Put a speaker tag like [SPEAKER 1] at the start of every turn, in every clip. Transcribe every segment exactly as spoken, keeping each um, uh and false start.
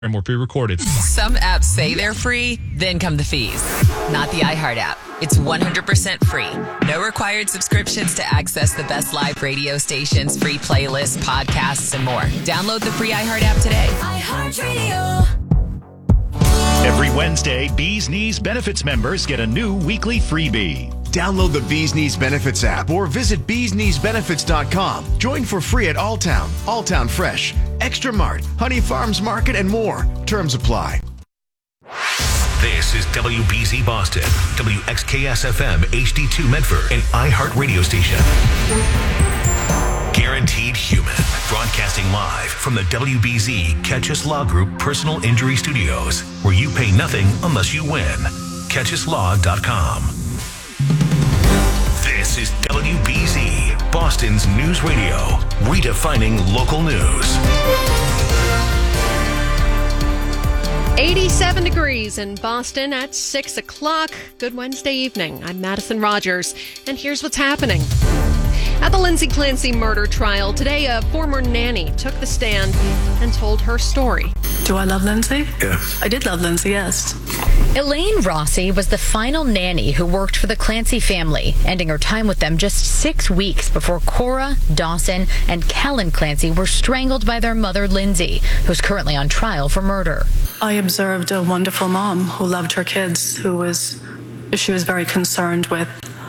[SPEAKER 1] And more pre-recorded.
[SPEAKER 2] Some apps say they're free, then come the fees. Not the iHeart app. It's one hundred percent free. No required subscriptions to access the best live radio stations, free playlists, podcasts, and more. Download the free iHeart app today.
[SPEAKER 3] iHeartRadio.
[SPEAKER 4] Every Wednesday, Bees Knees Benefits members get a new weekly freebie.
[SPEAKER 5] Download the Bees Knees Benefits app or visit bees knees benefits dot com. Join for free at Alltown, Alltown Fresh, Extra Mart, Honey Farms Market, and more. Terms apply.
[SPEAKER 6] This is W B Z Boston, W X K S F M H D two Medford, and iHeart Radio Station. Guaranteed Human, broadcasting live from the W B Z Catch Us Law Group Personal Injury Studios, where you pay nothing unless you win. catch us law dot com. This is W B Z, Boston's news radio, redefining local news.
[SPEAKER 7] eighty-seven degrees in Boston at six o'clock. Good Wednesday evening. I'm Madison Rogers, and here's what's happening. At the Lindsay Clancy murder trial today, a former nanny took the stand and told her story.
[SPEAKER 8] Do I love Lindsay?
[SPEAKER 9] Yes.
[SPEAKER 8] I did love Lindsay, yes.
[SPEAKER 10] Elaine Rossi was the final nanny who worked for the Clancy family, ending her time with them just six weeks before Cora, Dawson, and Kellen Clancy were strangled by their mother, Lindsay, who's currently on trial for murder.
[SPEAKER 8] I observed a wonderful mom who loved her kids, who was, she was very concerned with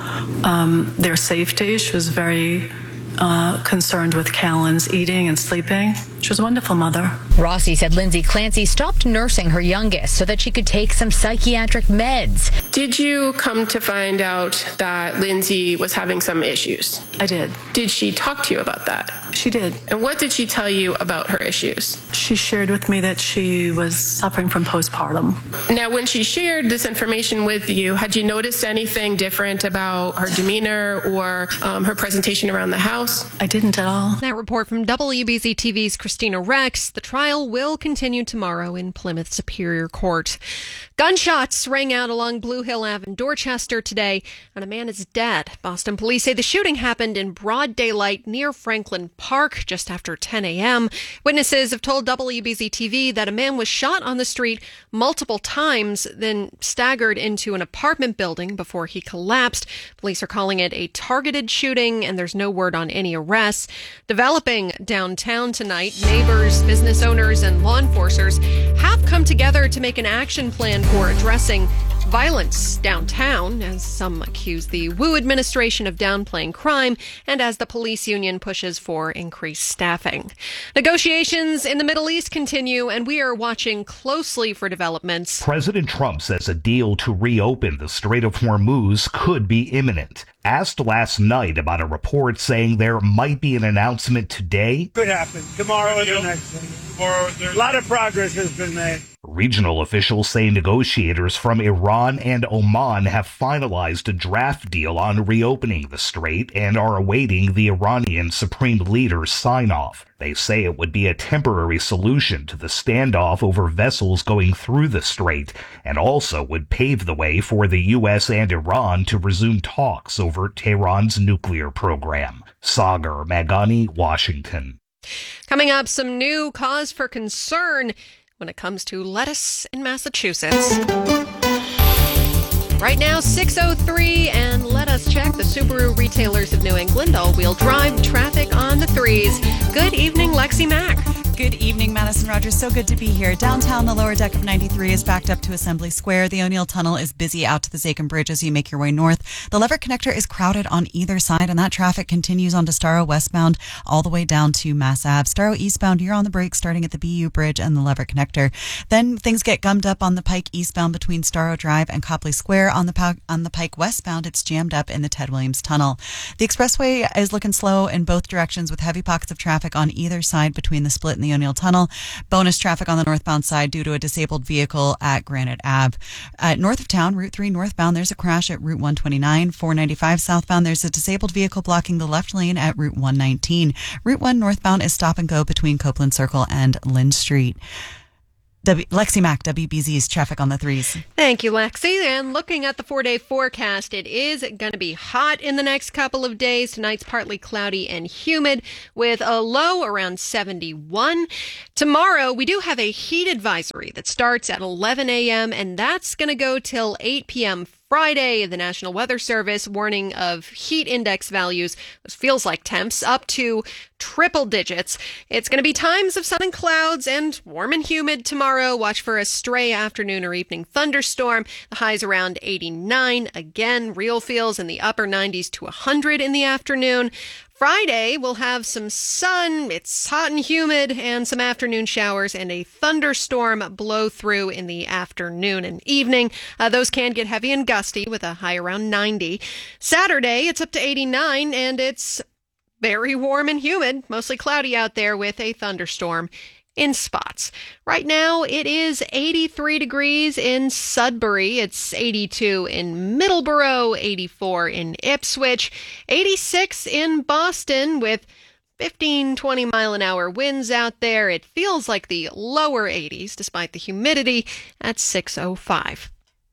[SPEAKER 8] um, their safety. She was very uh, concerned with Kellen's eating and sleeping. She was a wonderful mother.
[SPEAKER 10] Rossi said Lindsay Clancy stopped nursing her youngest so that she could take some psychiatric meds.
[SPEAKER 11] Did you come to find out that Lindsay was having some issues?
[SPEAKER 8] I did.
[SPEAKER 11] Did she talk to you about that?
[SPEAKER 8] She did.
[SPEAKER 11] And what did she tell you about her issues?
[SPEAKER 8] She shared with me that she was suffering from postpartum.
[SPEAKER 11] Now, when she shared this information with you, had you noticed anything different about her demeanor or um, her presentation around the house?
[SPEAKER 8] I didn't at all.
[SPEAKER 7] That report from W B Z T V's Christina Rex. The trial will continue tomorrow in Plymouth Superior Court. Gunshots rang out along Blue Hill Avenue in Dorchester today, and a man is dead. Boston police say the shooting happened in broad daylight near Franklin Park just after ten a.m. Witnesses have told W B Z T V that a man was shot on the street multiple times, then staggered into an apartment building before he collapsed. Police are calling it a targeted shooting, and there's no word on any arrests. Developing downtown tonight, neighbors, business owners, and law enforcers have come together to make an action plan for addressing violence downtown, as some accuse the Wu administration of downplaying crime and as the police union pushes for increased staffing. Negotiations in the Middle East continue, and we are watching closely for developments.
[SPEAKER 12] President Trump says a deal to reopen the Strait of Hormuz could be imminent. Asked last night about a report saying there might be an announcement today.
[SPEAKER 13] Could happen tomorrow or the next day. Tomorrow, a lot of progress has been made.
[SPEAKER 12] Regional officials say negotiators from Iran and Oman have finalized a draft deal on reopening the strait and are awaiting the Iranian Supreme Leader's sign-off. They say it would be a temporary solution to the standoff over vessels going through the strait and also would pave the way for the U S and Iran to resume talks over Tehran's nuclear program. Sagar Magani, Washington.
[SPEAKER 7] Coming up, some new cause for concern when it comes to lettuce in Massachusetts. Right now, six oh three, and let us check the Subaru retailers of New England. All-wheel drive traffic on the threes. Good evening, Lexi Mack.
[SPEAKER 14] Good evening, Madison Rogers. So good to be here. Downtown, the lower deck of ninety-three is backed up to Assembly Square. The O'Neill Tunnel is busy out to the Zachem Bridge as you make your way north. The Leverett Connector is crowded on either side, and that traffic continues on to Starrow westbound all the way down to Mass Ave. Starrow eastbound, you're on the break starting at the B U Bridge and the Leverett Connector. Then things get gummed up on the Pike eastbound between Starrow Drive and Copley Square. On the, on the Pike westbound, it's jammed up in the Ted Williams Tunnel. The expressway is looking slow in both directions with heavy pockets of traffic on either side between the split and the O'Neill Tunnel. Bonus traffic on the northbound side due to a disabled vehicle at Granite Ave. Uh, north of town, Route three northbound, there's a crash at Route one twenty-nine. four ninety-five southbound, there's a disabled vehicle blocking the left lane at Route one nineteen. Route one northbound is stop and go between Copeland Circle and Lynn Street. W- Lexi Mack, W B Z's traffic on the threes.
[SPEAKER 7] Thank you, Lexi. And looking at the four-day forecast, it is going to be hot in the next couple of days. Tonight's partly cloudy and humid with a low around seventy-one. Tomorrow, we do have a heat advisory that starts at eleven a.m., and that's going to go till eight p.m. Friday. The National Weather Service warning of heat index values, which feels like temps, up to triple digits. It's going to be times of sun and clouds and warm and humid tomorrow. Watch for a stray afternoon or evening thunderstorm. The high's around eighty-nine. Again, real feels in the upper nineties to one hundred in the afternoon. Friday, we'll have some sun, it's hot and humid, and some afternoon showers and a thunderstorm blow through in the afternoon and evening. Uh, those can get heavy and gusty with a high around ninety. Saturday, it's up to eighty-nine, and it's very warm and humid, mostly cloudy out there with a thunderstorm in spots. Right now, it is eighty-three degrees in Sudbury. It's eighty-two in Middleborough, eighty-four in Ipswich, eighty-six in Boston with fifteen, twenty mile an hour winds out there. It feels like the lower eighties despite the humidity at six oh five.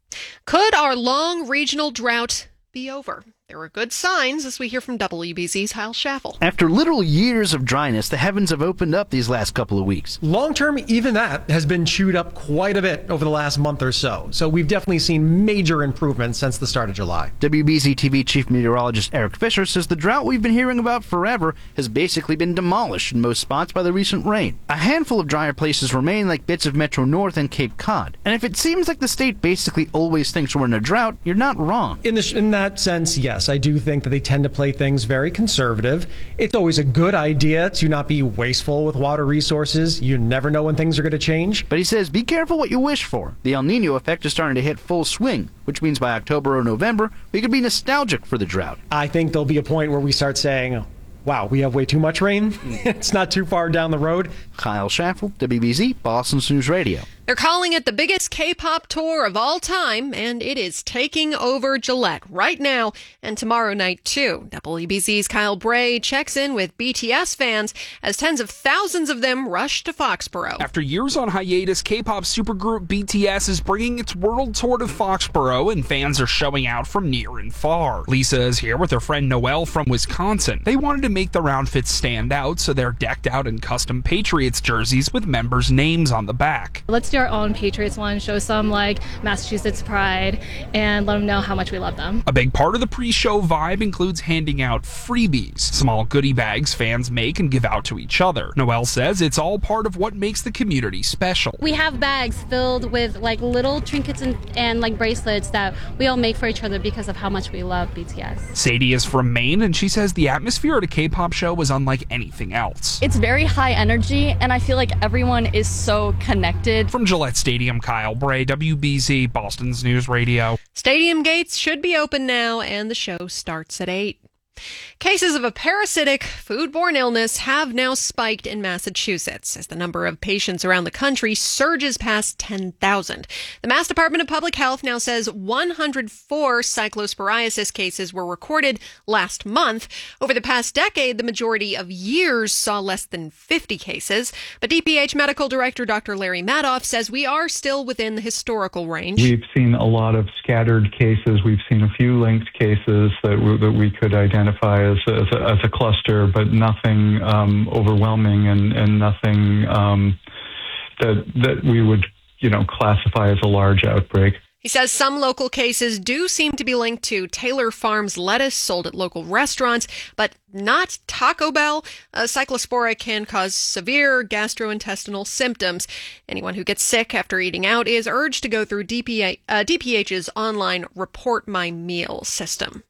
[SPEAKER 7] Could our long regional drought be over? There are good signs, as we hear from W B Z's Kyle Schaffel.
[SPEAKER 1] After literal years of dryness, the heavens have opened up these last couple of weeks.
[SPEAKER 3] Long term, even that has been chewed up quite a bit over the last month or so. So we've definitely seen major improvements since the start of July.
[SPEAKER 1] W B Z T V Chief Meteorologist Eric Fisher says the drought we've been hearing about forever has basically been demolished in most spots by the recent rain. A handful of drier places remain, like bits of Metro North and Cape Cod. And if it seems like the state basically always thinks we're in a drought, you're not wrong.
[SPEAKER 3] In, the, in that sense, yes. I do think that they tend to play things very conservative. It's always a good idea to not be wasteful with water resources. You never know when things are going to change.
[SPEAKER 1] But he says, be careful what you wish for. The El Nino effect is starting to hit full swing, which means by October or November, we could be nostalgic for the drought.
[SPEAKER 3] I think there'll be a point where we start saying, wow, we have way too much rain. It's not too far down the road.
[SPEAKER 1] Kyle Schaffel, W B Z, Boston's News Radio.
[SPEAKER 7] They're calling it the biggest K-pop tour of all time, and it is taking over Gillette right now and tomorrow night, too. W B Z's Kyle Bray checks in with B T S fans as tens of thousands of them rush to Foxborough.
[SPEAKER 9] After years on hiatus, K-pop supergroup B T S is bringing its world tour to Foxborough, and fans are showing out from near and far. Lisa is here with her friend Noelle from Wisconsin. They wanted to make their outfits stand out, so they're decked out in custom Patriots jerseys with members' names on the back.
[SPEAKER 15] Let's do our own Patriots one, show some like Massachusetts pride, and let them know how much we love them.
[SPEAKER 9] A big part of the pre-show vibe includes handing out freebies, small goodie bags fans make and give out to each other. Noelle says it's all part of what makes the community special.
[SPEAKER 15] We have bags filled with like little trinkets and, and like bracelets that we all make for each other because of how much we love B T S.
[SPEAKER 9] Sadie is from Maine, and she says the atmosphere at a K-pop show was unlike anything else.
[SPEAKER 16] It's very high energy, and I feel like everyone is so connected.
[SPEAKER 9] From Gillette Stadium, Kyle Bray, W B Z, Boston's News Radio.
[SPEAKER 7] Stadium gates should be open now, and the show starts at eight. Cases of a parasitic foodborne illness have now spiked in Massachusetts as the number of patients around the country surges past ten thousand. The Mass Department of Public Health now says one hundred four cyclosporiasis cases were recorded last month. Over the past decade, the majority of years saw less than fifty cases. But D P H Medical Director Doctor Larry Madoff says we are still within the historical range.
[SPEAKER 17] We've seen a lot of scattered cases. We've seen a few linked cases that we, that we could identify as a, as a, as a cluster, but nothing um, overwhelming and, and nothing um, that that we would, you know, classify as a large outbreak.
[SPEAKER 7] He says some local cases do seem to be linked to Taylor Farms lettuce sold at local restaurants, but not Taco Bell. Uh, Cyclospora can cause severe gastrointestinal symptoms. Anyone who gets sick after eating out is urged to go through D P A, uh, D P H's online Report My Meal system.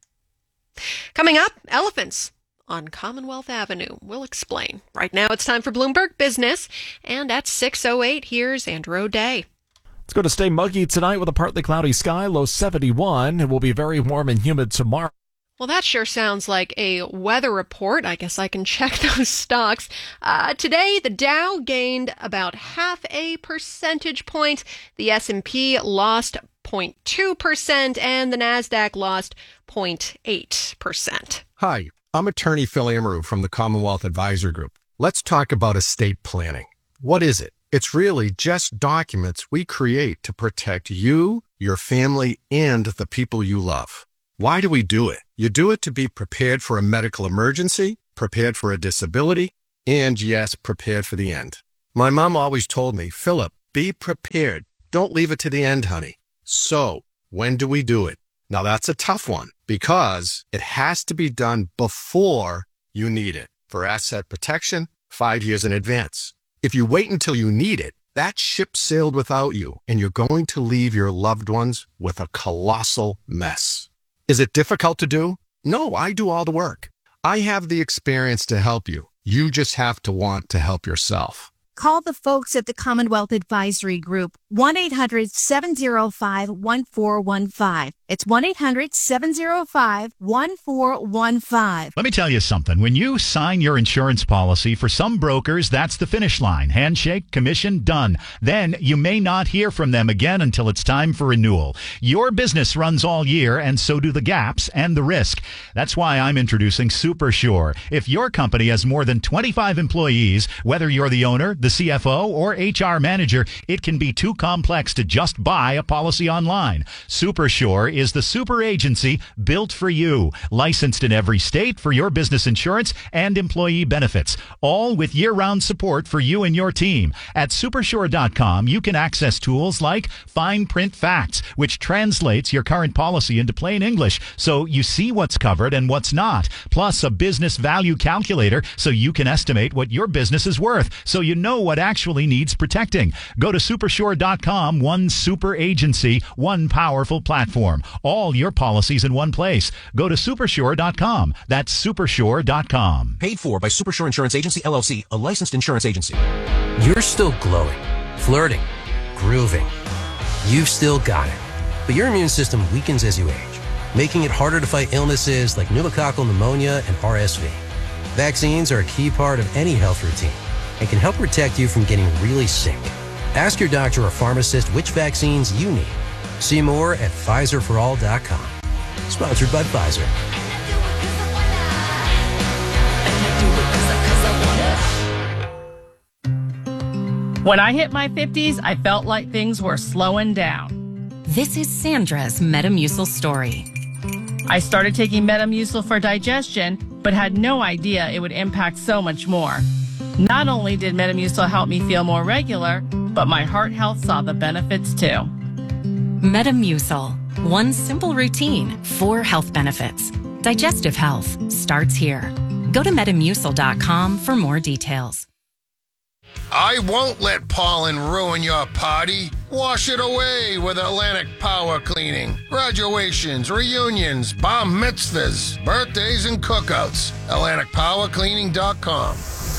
[SPEAKER 7] Coming up, elephants on Commonwealth Avenue. We'll explain. Right now, it's time for Bloomberg Business. And at six oh eight, here's Andrew O'Day.
[SPEAKER 18] It's going to stay muggy tonight with a partly cloudy sky, low seventy-one. It will be very warm and humid tomorrow.
[SPEAKER 7] Well, that sure sounds like a weather report. I guess I can check those stocks. Uh, today, the Dow gained about half a percentage point. The S and P lost zero point two percent, and the NASDAQ lost zero point eight percent.
[SPEAKER 19] Hi, I'm attorney Phil Amaru from the Commonwealth Advisor Group. Let's talk about estate planning. What is it? It's really just documents we create to protect you, your family, and the people you love. Why do we do it? You do it to be prepared for a medical emergency, prepared for a disability, and yes, prepared for the end. My mom always told me, Philip, be prepared. Don't leave it to the end, honey. So, when do we do it? Now that's a tough one because it has to be done before you need it. For asset protection, five years in advance. If you wait until you need it, that ship sailed without you, and you're going to leave your loved ones with a colossal mess. Is it difficult to do? No, I do all the work. I have the experience to help you. You just have to want to help yourself.
[SPEAKER 20] Call the folks at the Commonwealth Advisory Group, one eight hundred seven oh five one four one five. It's one eight hundred seven oh five one four one five.
[SPEAKER 4] Let me tell you something. When you sign your insurance policy, for some brokers, that's the finish line. Handshake, commission, done. Then you may not hear from them again until it's time for renewal. Your business runs all year, and so do the gaps and the risk. That's why I'm introducing SuperSure. If your company has more than twenty-five employees, whether you're the owner, the C F O, or H R manager, it can be too complex to just buy a policy online. SuperSure is the super agency built for you, licensed in every state for your business insurance and employee benefits, all with year-round support for you and your team. At supersure dot com, you can access tools like Fine Print Facts, which translates your current policy into plain English so you see what's covered and what's not, plus a business value calculator so you can estimate what your business is worth so you know what actually needs protecting. Go to supersure dot com, one super agency, one powerful platform. All your policies in one place. Go to supersure dot com. That's supersure dot com.
[SPEAKER 21] Paid for by Supersure Insurance Agency, L L C, a licensed insurance agency. You're still glowing, flirting, grooving. You've still got it. But your immune system weakens as you age, making it harder to fight illnesses like pneumococcal pneumonia and R S V. Vaccines are a key part of any health routine and can help protect you from getting really sick. Ask your doctor or pharmacist which vaccines you need. See more at Pfizer for all dot com. Sponsored by Pfizer.
[SPEAKER 22] When I hit my fifties, I felt like things were slowing down.
[SPEAKER 23] This is Sandra's Metamucil story.
[SPEAKER 22] I started taking Metamucil for digestion, but had no idea it would impact so much more. Not only did Metamucil help me feel more regular, but my heart health saw the benefits too.
[SPEAKER 23] Metamucil. One simple routine, four health benefits. Digestive health starts here. Go to metamucil dot com for more details.
[SPEAKER 24] I won't let pollen ruin your party. Wash it away with Atlantic Power Cleaning. Graduations, reunions, bar mitzvahs, birthdays, and cookouts. Atlantic Power Cleaning dot com.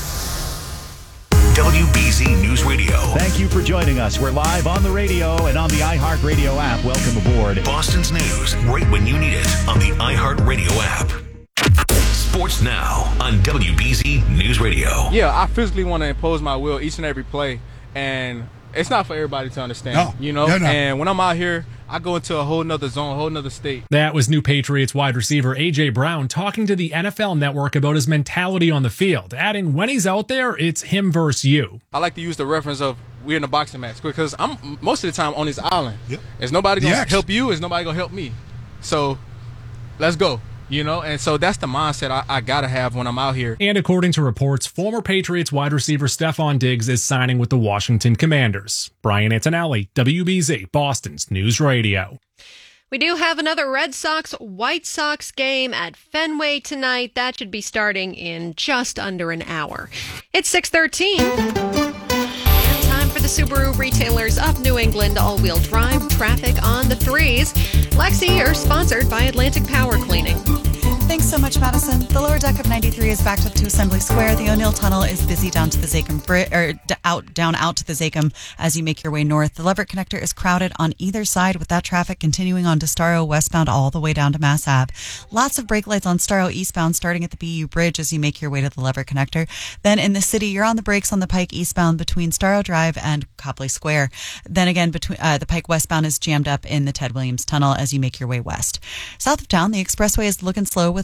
[SPEAKER 6] W B Z News Radio.
[SPEAKER 4] Thank you for joining us. We're live on the radio and on the iHeartRadio app. Welcome aboard.
[SPEAKER 6] Boston's news, right when you need it, on the iHeartRadio app. Sports now on W B Z News Radio.
[SPEAKER 25] Yeah, I physically want to impose my will each and every play, and it's not for everybody to understand.
[SPEAKER 26] No,
[SPEAKER 25] you know,
[SPEAKER 26] no, no.
[SPEAKER 25] And when I'm out here, I go into a whole nother zone, a whole nother state.
[SPEAKER 27] That was new Patriots wide receiver A J Brown talking to the N F L Network about his mentality on the field, adding when he's out there, it's him versus you.
[SPEAKER 25] I like to use the reference of we're in a boxing match because I'm most of the time on this island.
[SPEAKER 26] Yep.
[SPEAKER 25] Is nobody going to
[SPEAKER 26] Yes.
[SPEAKER 25] help you? Is nobody going to help me? So let's go. You know, and so that's the mindset I, I got to have when I'm out here.
[SPEAKER 27] And according to reports, former Patriots wide receiver Stephon Diggs is signing with the Washington Commanders. Brian Antonelli, W B Z, Boston's News Radio.
[SPEAKER 7] We do have another Red Sox-White Sox game at Fenway tonight. That should be starting in just under an hour. It's six thirteen. And time for the Subaru retailers of New England all-wheel drive traffic on the threes. Lexi are sponsored by Atlantic Power Cleaning.
[SPEAKER 14] Thanks so much, Madison. The lower deck of ninety-three is backed up to Assembly Square. The O'Neill Tunnel is busy down to the Zachem Bridge, or d- out down out to the Zachem as you make your way north. The Leverett Connector is crowded on either side, with that traffic continuing on to Starro westbound all the way down to Mass Ave. Lots of brake lights on Starro eastbound, starting at the B U Bridge as you make your way to the Leverett Connector. Then in the city, you're on the brakes on the Pike eastbound between Starro Drive and Copley Square. Then again, between uh, the Pike westbound is jammed up in the Ted Williams Tunnel as you make your way west. South of town, the expressway is looking slow with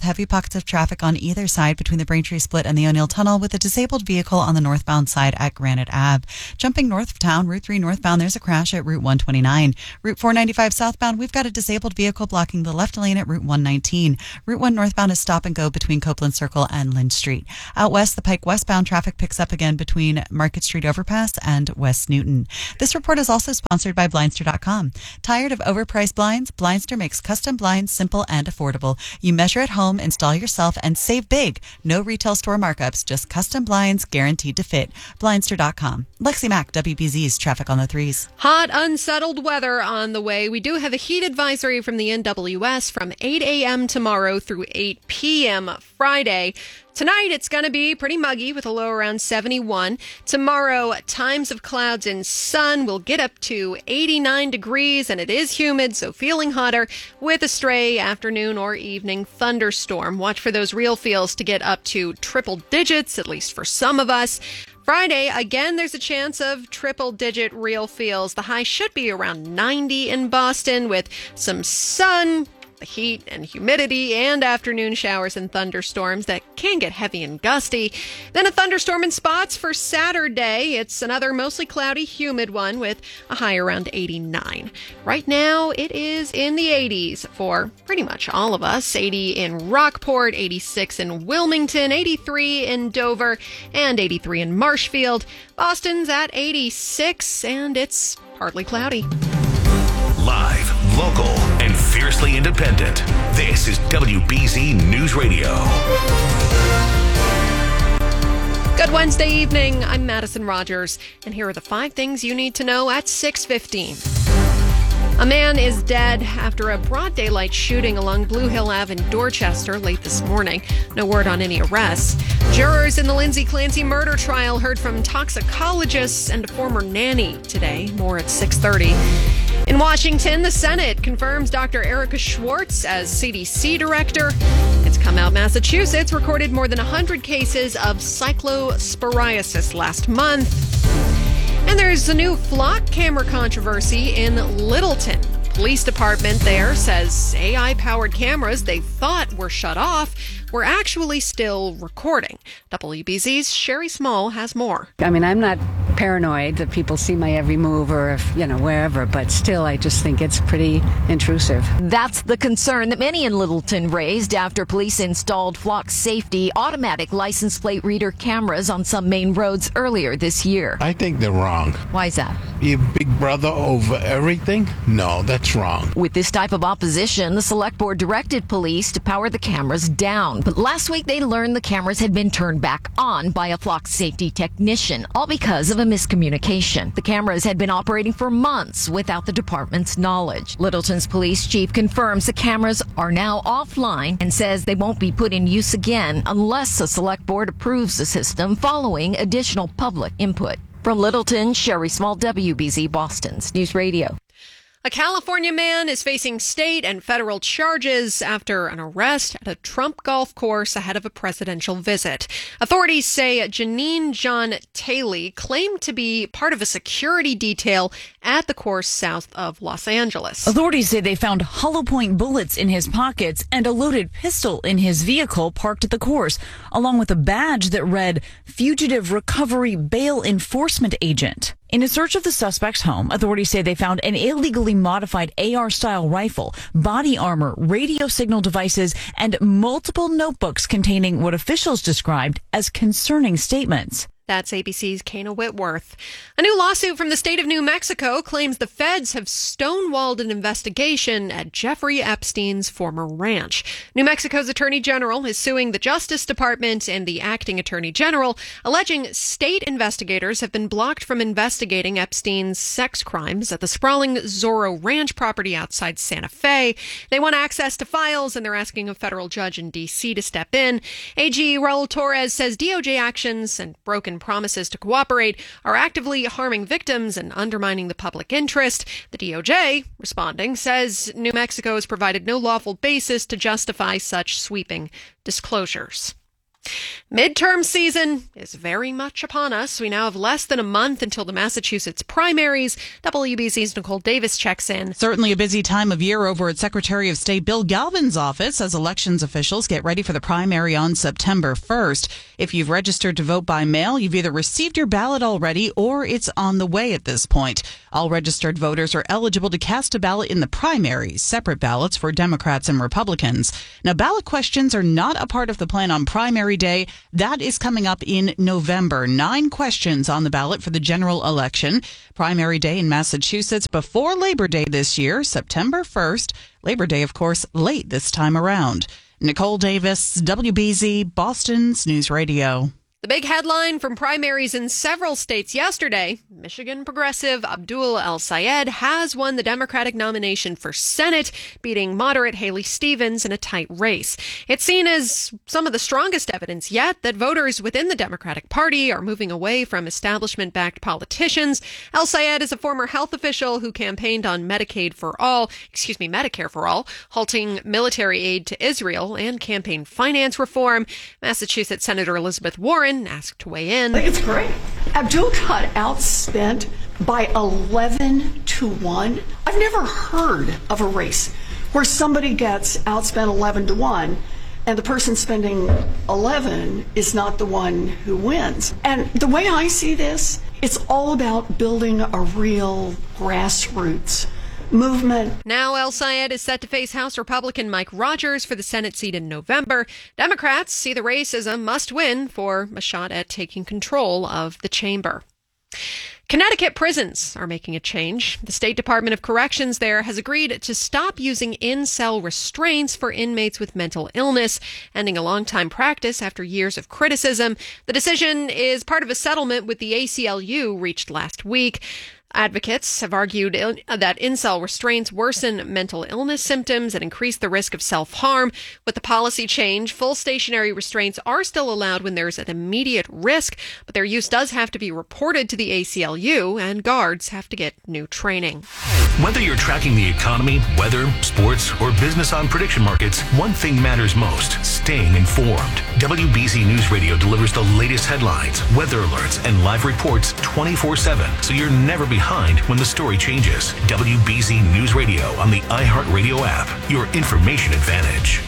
[SPEAKER 14] heavy pockets of traffic on either side between the Braintree Split and the O'Neill Tunnel, with a disabled vehicle on the northbound side at Granite Ave. Jumping north of town, Route three northbound, there's a crash at Route one twenty-nine. Route four ninety-five southbound, we've got a disabled vehicle blocking the left lane at Route one nineteen. Route one northbound is stop and go between Copeland Circle and Lynch Street. Out west, the Pike westbound traffic picks up again between Market Street Overpass and West Newton. This report is also sponsored by Blindster dot com. Tired of overpriced blinds? Blindster makes custom blinds simple and affordable. You measure at home, install yourself, and save big. No retail store markups, just custom blinds guaranteed to fit. Blindster dot com. Lexi Mack, W B Z's Traffic on the Threes.
[SPEAKER 7] Hot, unsettled weather on the way. We do have a heat advisory from the N W S from eight a.m. tomorrow through eight p.m. Friday. Tonight, it's going to be pretty muggy with a low around seventy-one. Tomorrow, times of clouds and sun will get up to eighty-nine degrees, and it is humid, so feeling hotter with a stray afternoon or evening thunderstorm. Watch for those real feels to get up to triple digits, at least for some of us. Friday, again, there's a chance of triple-digit real feels. The high should be around ninety in Boston with some sun, the heat and humidity, and afternoon showers and thunderstorms that can get heavy and gusty. Then a thunderstorm in spots for Saturday. It's another mostly cloudy, humid one with a high around eighty-nine. Right now, it is in the eighties for pretty much all of us. eighty in Rockport, eighty-six in Wilmington, eighty-three in Dover, and eighty-three in Marshfield. Boston's at eighty-six, and it's partly cloudy.
[SPEAKER 6] Live, local, and fiercely independent. This is W B Z News Radio.
[SPEAKER 7] Good Wednesday evening. I'm Madison Rogers, and here are the five things you need to know at six fifteen. A man is dead after a broad daylight shooting along Blue Hill Avenue in Dorchester late this morning. No word on any arrests. Jurors in the Lindsay Clancy murder trial heard from toxicologists and a former nanny today. More at six thirty. In Washington, the Senate confirms Doctor Erica Schwartz as C D C director. It's come out Massachusetts recorded more than one hundred cases of cyclosporiasis last month. And there's a new flock camera controversy in Littleton. Police department there says A I-powered cameras they thought were shut off were actually still recording. W B Z's Sherry Small has more.
[SPEAKER 2] I mean, I'm not paranoid that people see my every move or if, you know, wherever, but still, I just think it's pretty intrusive.
[SPEAKER 5] That's the concern that many in Littleton raised after police installed Flock Safety automatic license plate reader cameras on some main roads earlier this year.
[SPEAKER 8] I think they're wrong.
[SPEAKER 5] Why is that?
[SPEAKER 8] Be big brother over everything? No, that's wrong.
[SPEAKER 5] With this type of opposition, the select board directed police to power the cameras down. But last week, they learned the cameras had been turned back on by a Flock Safety technician, all because of a miscommunication. The cameras had been operating for months without the department's knowledge. Littleton's police chief confirms the cameras are now offline and says they won't be put in use again unless the select board approves the system following additional public input. From Littleton, Sherry Small, W B Z Boston's News Radio.
[SPEAKER 7] A California man is facing state and federal charges after an arrest at a Trump golf course ahead of a presidential visit. Authorities say Janine John Taylor claimed to be part of a security detail at the course south of Los Angeles.
[SPEAKER 10] Authorities say they found hollow point bullets in his pockets and a loaded pistol in his vehicle parked at the course, along with a badge that read Fugitive Recovery Bail Enforcement Agent. In a search of the suspect's home, authorities say they found an illegally modified A R-style rifle, body armor, radio signal devices, and multiple notebooks containing what officials described as concerning statements.
[SPEAKER 7] That's A B C's Kana Whitworth. A new lawsuit from the state of New Mexico claims the feds have stonewalled an investigation at Jeffrey Epstein's former ranch. New Mexico's Attorney General is suing the Justice Department and the acting Attorney General, alleging state investigators have been blocked from investigating Epstein's sex crimes at the sprawling Zorro Ranch property outside Santa Fe. They want access to files, and they're asking a federal judge in D C to step in. A G Raul Torres says D O J actions and broken promises to cooperate are actively harming victims and undermining the public interest. The D O J, responding, says New Mexico has provided no lawful basis to justify such sweeping disclosures. Midterm season is very much upon us. We now have less than a month until the Massachusetts primaries. W B C's Nicole Davis checks in.
[SPEAKER 1] Certainly a busy time of year over at Secretary of State Bill Galvin's office as elections officials get ready for the primary on September first. If you've registered to vote by mail, you've either received your ballot already or it's on the way at this point. All registered voters are eligible to cast a ballot in the primaries, separate ballots for Democrats and Republicans. Now, ballot questions are not a part of the plan on primary day. That is coming up in November. Nine questions on the ballot for the general election. Primary day in Massachusetts before Labor Day this year, September first. Labor Day, of course, late this time around. Nicole Davis, W B Z, Boston's News Radio.
[SPEAKER 7] The big headline from primaries in several states yesterday, Michigan progressive Abdul El-Sayed has won the Democratic nomination for Senate, beating moderate Haley Stevens in a tight race. It's seen as some of the strongest evidence yet that voters within the Democratic Party are moving away from establishment-backed politicians. El-Sayed is a former health official who campaigned on Medicaid for all, excuse me, Medicare for all, halting military aid to Israel and campaign finance reform. Massachusetts Senator Elizabeth Warren asked to weigh in.
[SPEAKER 3] I think it's great. Abdul got outspent by eleven to one. I've never heard of a race where somebody gets outspent eleven to one and the person spending eleven is not the one who wins. And the way I see this, it's all about building a real grassroots movement.
[SPEAKER 7] Now El-Sayed is set to face House Republican Mike Rogers for the Senate seat in November. Democrats see the race as a must-win for a shot at taking control of the chamber. Connecticut prisons are making a change. The State Department of Corrections there has agreed to stop using in-cell restraints for inmates with mental illness, ending a long-time practice after years of criticism. The decision is part of a settlement with the A C L U reached last week. Advocates have argued il- that in-cell restraints worsen mental illness symptoms and increase the risk of self-harm. With the policy change, full stationary restraints are still allowed when there's an immediate risk, but their use does have to be reported to the A C L U, and guards have to get new training.
[SPEAKER 6] Whether you're tracking the economy, weather, sports, or business on prediction markets, one thing matters most: staying informed. W B Z News Radio delivers the latest headlines, weather alerts, and live reports twenty-four seven, so you're never behind when the story changes. W B Z News Radio on the iHeartRadio app, your information advantage.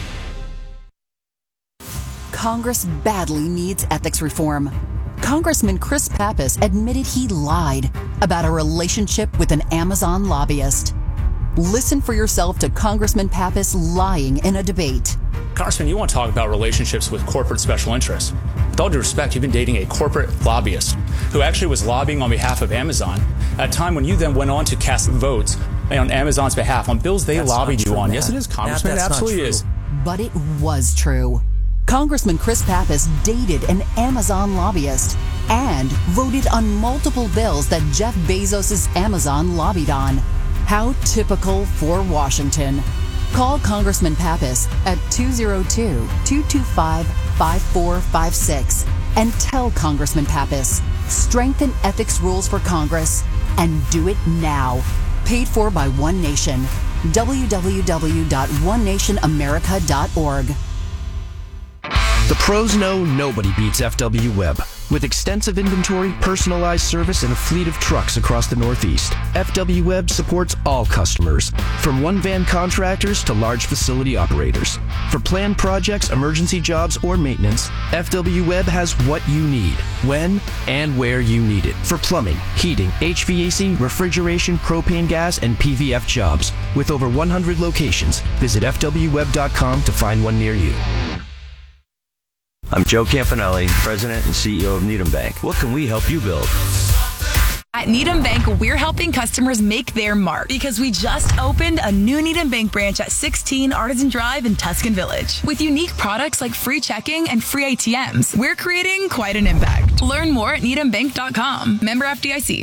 [SPEAKER 11] Congress badly needs ethics reform. Congressman Chris Pappas admitted he lied about a relationship with an Amazon lobbyist. Listen for yourself to Congressman Pappas lying in a debate.
[SPEAKER 12] Congressman, you want to talk about relationships with corporate special interests. With all due respect, you've been dating a corporate lobbyist who actually was lobbying on behalf of Amazon at a time when you then went on to cast votes on Amazon's behalf on bills they
[SPEAKER 11] That's
[SPEAKER 12] lobbied
[SPEAKER 11] not
[SPEAKER 12] you
[SPEAKER 11] true,
[SPEAKER 12] on.
[SPEAKER 11] Matt.
[SPEAKER 12] Yes, it is, Congressman.
[SPEAKER 11] Matt,
[SPEAKER 12] it absolutely is.
[SPEAKER 11] But it was true. Congressman Chris Pappas dated an Amazon lobbyist and voted on multiple bills that Jeff Bezos' Amazon lobbied on. How typical for Washington. Call Congressman Pappas at two oh two, two two five, five four five six and tell Congressman Pappas, strengthen ethics rules for Congress and do it now. Paid for by One Nation. w w w dot one nation america dot org.
[SPEAKER 13] The pros know nobody beats F W Web. With extensive inventory, personalized service, and a fleet of trucks across the Northeast, F W Web supports all customers, from one-van contractors to large facility operators. For planned projects, emergency jobs, or maintenance, F W Web has what you need, when and where you need it. For plumbing, heating, H V A C, refrigeration, propane gas, and P V F jobs. With over one hundred locations, visit f w web dot com to find one near you.
[SPEAKER 15] I'm Joe Campanelli, President and C E O of Needham Bank. What can we help you build?
[SPEAKER 26] At Needham Bank, we're helping customers make their mark because we just opened a new Needham Bank branch at sixteen Artisan Drive in Tuscan Village. With unique products like free checking and free A T Ms, we're creating quite an impact. Learn more at needham bank dot com. Member F D I C.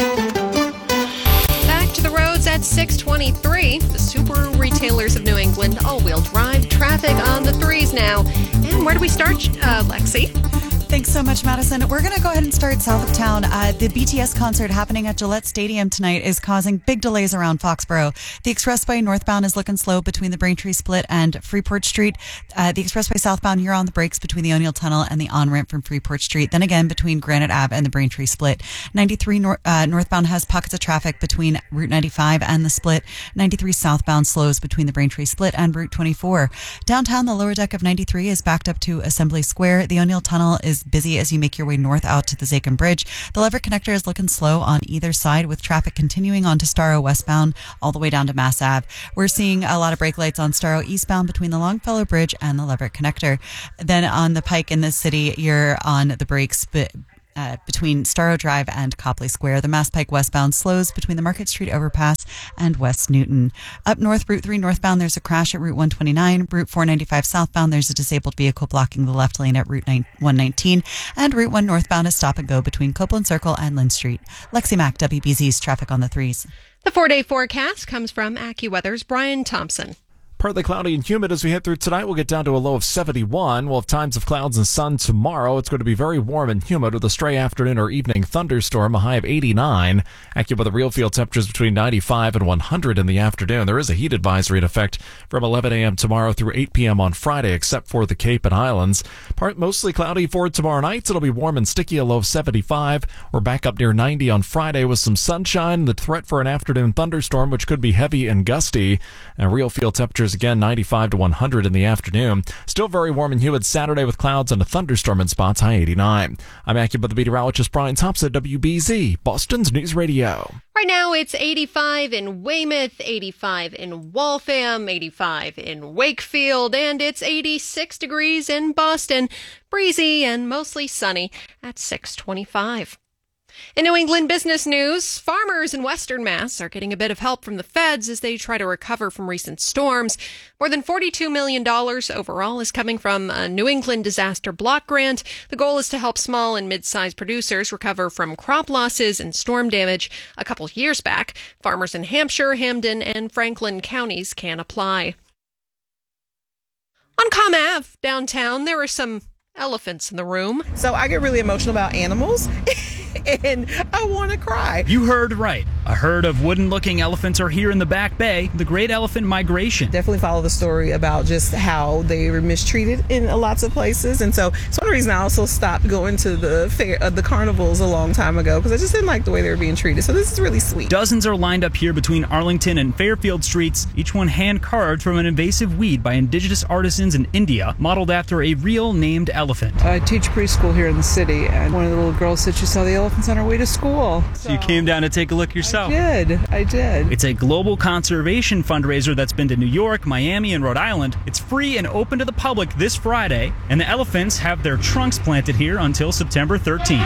[SPEAKER 7] Back to the roads at six twenty-three. The Super Retailers of New England all-wheel drive traffic on the threes now. And where do we start, uh, Lexi?
[SPEAKER 14] Thanks so much, Madison. We're going to go ahead and start south of town. Uh, the B T S concert happening at Gillette Stadium tonight is causing big delays around Foxborough. The expressway northbound is looking slow between the Braintree Split and Freeport Street. Uh, the expressway southbound, you're on the brakes between the O'Neill Tunnel and the on-ramp from Freeport Street. Then again, between Granite Ave and the Braintree Split. ninety-three nor- uh, northbound has pockets of traffic between Route ninety-five and the Split. ninety-three southbound slows between the Braintree Split and Route twenty-four. Downtown, the lower deck of ninety-three is backed up to Assembly Square. The O'Neill Tunnel is busy as you make your way north out to the Zachem Bridge. The Leverett Connector is looking slow on either side, with traffic continuing on to Starro westbound all the way down to Mass Ave. We're seeing a lot of brake lights on Starro eastbound between the Longfellow Bridge and the Leverett Connector. Then on the Pike in the city, you're on the brakes, but Uh, between Starro Drive and Copley Square. The Mass Pike westbound slows between the Market Street overpass and West Newton. Up north, Route three northbound, there's a crash at Route one twenty-nine. Route four ninety-five southbound, there's a disabled vehicle blocking the left lane at Route one nineteen. And Route one northbound is stop and go between Copeland Circle and Lynn Street. Lexi Mack, W B Z's traffic on the threes.
[SPEAKER 7] The four-day forecast comes from AccuWeather's Brian Thompson.
[SPEAKER 9] Partly cloudy and humid as we head through tonight. We'll get down to a low of seventy-one. We'll have times of clouds and sun tomorrow. It's going to be very warm and humid with a stray afternoon or evening thunderstorm, a high of eighty-nine. AccuWeather real field temperatures between ninety-five and one hundred in the afternoon. There is a heat advisory in effect from eleven a.m. tomorrow through eight p.m. on Friday, except for the Cape and Islands. Part mostly cloudy for tomorrow night. It'll be warm and sticky, a low of seventy-five. We're back up near ninety on Friday with some sunshine. The threat for an afternoon thunderstorm, which could be heavy and gusty. And real field temperatures again, ninety-five to one hundred in the afternoon. Still very warm and humid Saturday with clouds and a thunderstorm in spots, high eighty-nine. I'm AccuWeather meteorologist Brian Thompson, W B Z, Boston's News Radio.
[SPEAKER 7] Right now it's eighty-five in Weymouth, eighty-five in Waltham, eighty-five in Wakefield, and it's eighty-six degrees in Boston. Breezy and mostly sunny at six twenty-five. In New England business news, farmers in Western Mass are getting a bit of help from the feds as they try to recover from recent storms. More than forty-two million dollars overall is coming from a New England Disaster Block Grant. The goal is to help small and mid-sized producers recover from crop losses and storm damage. A couple years back, farmers in Hampshire, Hamden, and Franklin counties can apply. On Com Ave downtown, there are some elephants in the room.
[SPEAKER 16] So I get really emotional about animals. And I want to cry.
[SPEAKER 17] You heard right. A herd of wooden-looking elephants are here in the Back Bay, the Great Elephant Migration.
[SPEAKER 16] Definitely follow the story about just how they were mistreated in lots of places. And so it's one reason I also stopped going to the fair, uh, the carnivals a long time ago, because I just didn't like the way they were being treated. So this is really sweet.
[SPEAKER 17] Dozens are lined up here between Arlington and Fairfield streets, each one hand-carved from an invasive weed by indigenous artisans in India, modeled after a real named elephant.
[SPEAKER 18] I teach preschool here in the city, and one of the little girls said she saw the elephants on her way to school.
[SPEAKER 17] So you came down to take a look yourself.
[SPEAKER 18] I did. I did.
[SPEAKER 17] It's a global conservation fundraiser that's been to New York, Miami, and Rhode Island. It's free and open to the public this Friday, and the elephants have their trunks planted here until September thirteenth.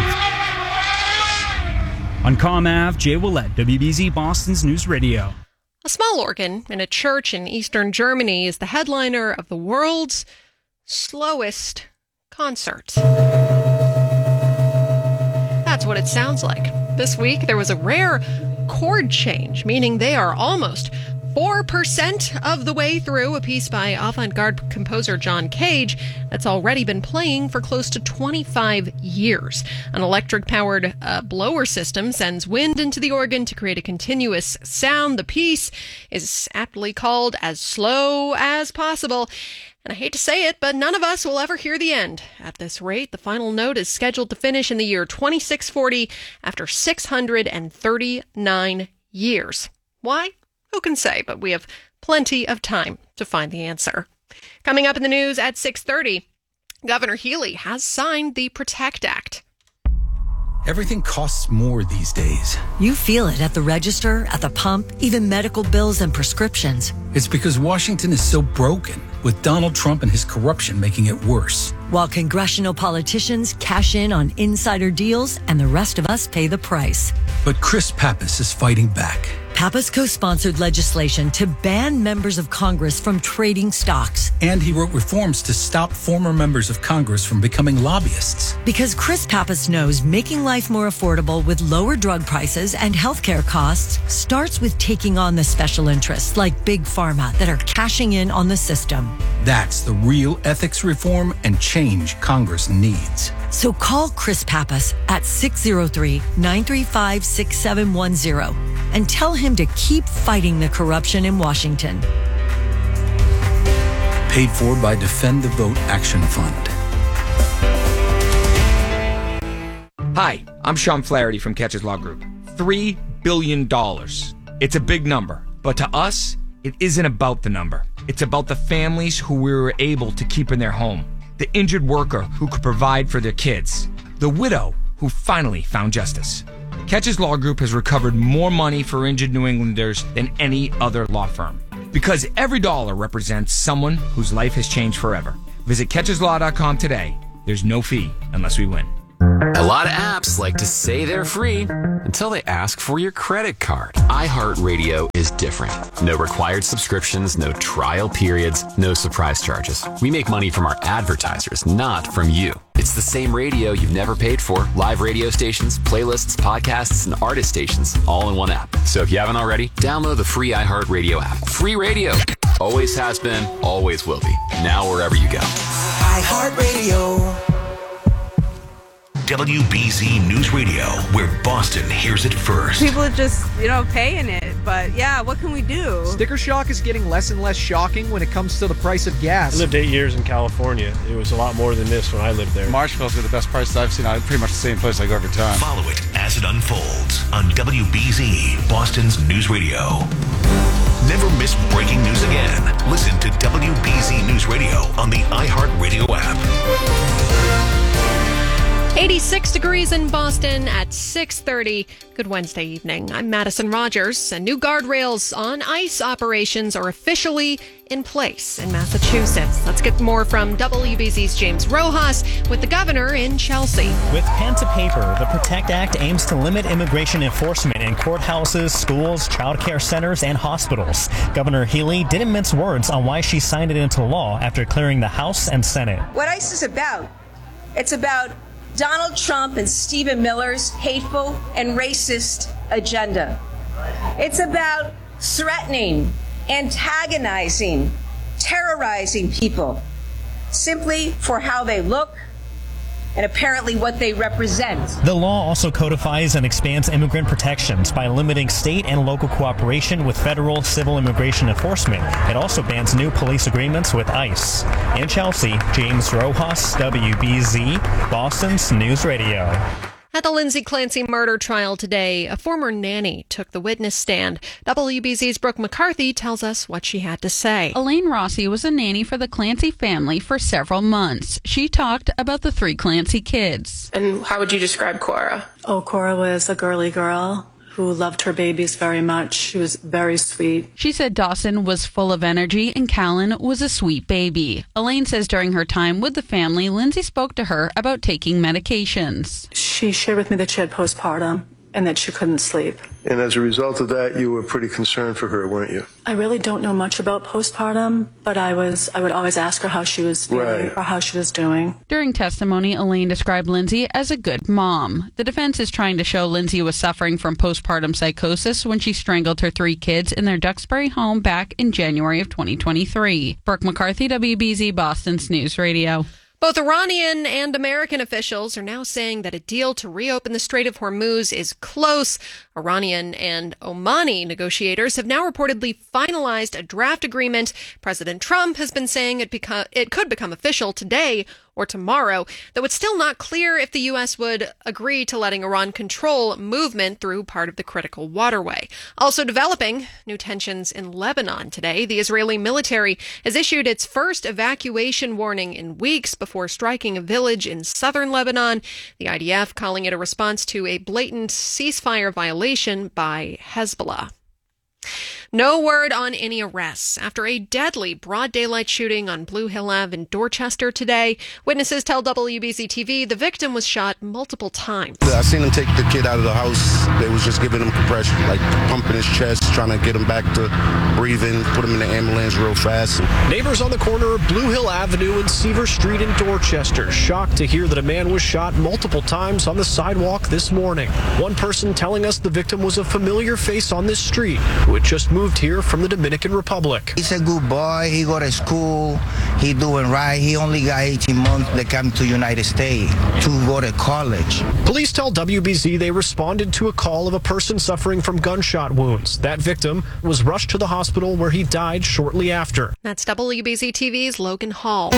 [SPEAKER 17] On Com Ave, Jay Willett, W B Z Boston's News Radio.
[SPEAKER 7] A small organ in a church in eastern Germany is the headliner of the world's slowest concert. That's what it sounds like. This week, there was a rare chord change, meaning they are almost four percent of the way through a piece by avant-garde composer John Cage that's already been playing for close to twenty-five years. An electric-powered uh, blower system sends wind into the organ to create a continuous sound. The piece is aptly called As Slow as Possible. And I hate to say it, but none of us will ever hear the end. At this rate, the final note is scheduled to finish in the year twenty-six forty after six hundred thirty-nine years. Why? Who can say? But we have plenty of time to find the answer. Coming up in the news at six thirty, Governor Healy has signed the PROTECT Act.
[SPEAKER 19] Everything costs more these days.
[SPEAKER 20] You feel it at the register, at the pump, even medical bills and prescriptions.
[SPEAKER 19] It's because Washington is so broken, with Donald Trump and his corruption making it worse.
[SPEAKER 20] While congressional politicians cash in on insider deals and the rest of us pay the price.
[SPEAKER 19] But Chris Pappas is fighting back.
[SPEAKER 20] Pappas co-sponsored legislation to ban members of Congress from trading stocks.
[SPEAKER 19] And he wrote reforms to stop former members of Congress from becoming lobbyists.
[SPEAKER 20] Because Chris Pappas knows making life more affordable with lower drug prices and healthcare costs starts with taking on the special interests like Big Pharma that are cashing in on the system.
[SPEAKER 19] That's the real ethics reform and change Congress needs.
[SPEAKER 20] So call Chris Pappas at six oh three, nine three five, six seven one zero and tell him to keep fighting the corruption in Washington.
[SPEAKER 19] Paid for by Defend the Vote Action Fund.
[SPEAKER 4] Hi, I'm Sean Flaherty from Catches Law Group. Three billion dollars. It's a big number, but to us, it isn't about the number. It's about the families who we were able to keep in their home, the injured worker who could provide for their kids, the widow who finally found justice. Catches Law Group has recovered more money for injured New Englanders than any other law firm, because every dollar represents someone whose life has changed forever. Visit catches law dot com today. There's no fee unless we win.
[SPEAKER 21] A lot of apps like to say they're free until they ask for your credit card. iHeartRadio is different. No required subscriptions, no trial periods, no surprise charges. We make money from our advertisers, not from you. It's the same radio you've never paid for. Live radio stations, playlists, podcasts, and artist stations, all in one app. So if you haven't already, download the free iHeartRadio app. Free radio. Always has been, always will be. Now wherever you go.
[SPEAKER 22] iHeartRadio.
[SPEAKER 6] W B Z News Radio, where Boston hears it first.
[SPEAKER 23] People are just, you know, paying it. But yeah, what can we do?
[SPEAKER 24] Sticker shock is getting less and less shocking when it comes to the price of gas.
[SPEAKER 25] I lived eight years in California. It was a lot more than this when I lived there.
[SPEAKER 27] Marshall's are the best prices I've seen. I'm pretty much the same place I go every time.
[SPEAKER 6] Follow it as it unfolds on W B Z, Boston's News Radio. Never miss breaking news again. Listen to W B Z News Radio on the iHeartRadio app.
[SPEAKER 7] eighty-six degrees in Boston at six thirty. Good Wednesday evening. I'm Madison Rogers, and new guardrails on ICE operations are officially in place in Massachusetts. Let's get more from W B Z's James Rojas with the governor in Chelsea.
[SPEAKER 28] With pen to paper, the PROTECT Act aims to limit immigration enforcement in courthouses, schools, child care centers, and hospitals. Governor Healey didn't mince words on why she signed it into law after clearing the House and Senate.
[SPEAKER 29] What ICE is about, it's about Donald Trump and Stephen Miller's hateful and racist agenda. It's about threatening, antagonizing, terrorizing people simply for how they look and apparently what they represent.
[SPEAKER 28] The law also codifies and expands immigrant protections by limiting state and local cooperation with federal civil immigration enforcement. It also bans new police agreements with ICE. In Chelsea, James Rojas, W B Z, Boston's News Radio.
[SPEAKER 7] At the Lindsay Clancy murder trial today, a former nanny took the witness stand. W B Z's Brooke McCarthy tells us what she had to say.
[SPEAKER 1] Elaine Rossi was a nanny for the Clancy family for several months. She talked about the three Clancy kids.
[SPEAKER 30] And how would you describe Cora?
[SPEAKER 31] Oh, Cora was a girly girl who loved her babies very much. She was very sweet.
[SPEAKER 1] She said Dawson was full of energy and Callan was a sweet baby. Elaine says during her time with the family, Lindsay spoke to her about taking medications.
[SPEAKER 31] She shared with me that she had postpartum and that she couldn't sleep.
[SPEAKER 32] And as a result of that, you were pretty concerned for her, weren't you?
[SPEAKER 31] I really don't know much about postpartum, but I was I would always ask her how she was feeling
[SPEAKER 32] right.
[SPEAKER 31] or how she was doing.
[SPEAKER 1] During testimony, Elaine described Lindsay as a good mom. The defense is trying to show Lindsay was suffering from postpartum psychosis when she strangled her three kids in their Duxbury home back in January of twenty twenty-three. Brooke McCarthy, W B Z Boston's News Radio.
[SPEAKER 7] Both Iranian and American officials are now saying that a deal to reopen the Strait of Hormuz is close. Iranian and Omani negotiators have now reportedly finalized a draft agreement. President Trump has been saying it, beco- it could become official today or tomorrow, though it's still not clear if the U S would agree to letting Iran control movement through part of the critical waterway. Also developing, new tensions in Lebanon today. The Israeli military has issued its first evacuation warning in weeks before striking a village in southern Lebanon. The I D F calling it a response to a blatant ceasefire violation by Hezbollah. No word on any arrests after a deadly broad daylight shooting on Blue Hill Avenue in Dorchester today. Witnesses tell W B Z T V the victim was shot multiple times.
[SPEAKER 33] I seen them take the kid out of the house. They was just giving him compression, like pumping his chest, trying to get him back to breathing, put him in the ambulance real fast.
[SPEAKER 34] Neighbors on the corner of Blue Hill Avenue and Seaver Street in Dorchester shocked to hear that a man was shot multiple times on the sidewalk this morning. One person telling us the victim was a familiar face on this street who had just moved moved here from the Dominican Republic.
[SPEAKER 2] He's a good boy. He go to school. He doing right. He only got eighteen months to come to United States to go to college.
[SPEAKER 34] Police tell W B Z they responded to a call of a person suffering from gunshot wounds. That victim was rushed to the hospital where he died shortly after.
[SPEAKER 7] That's W B Z T V's Logan Hall.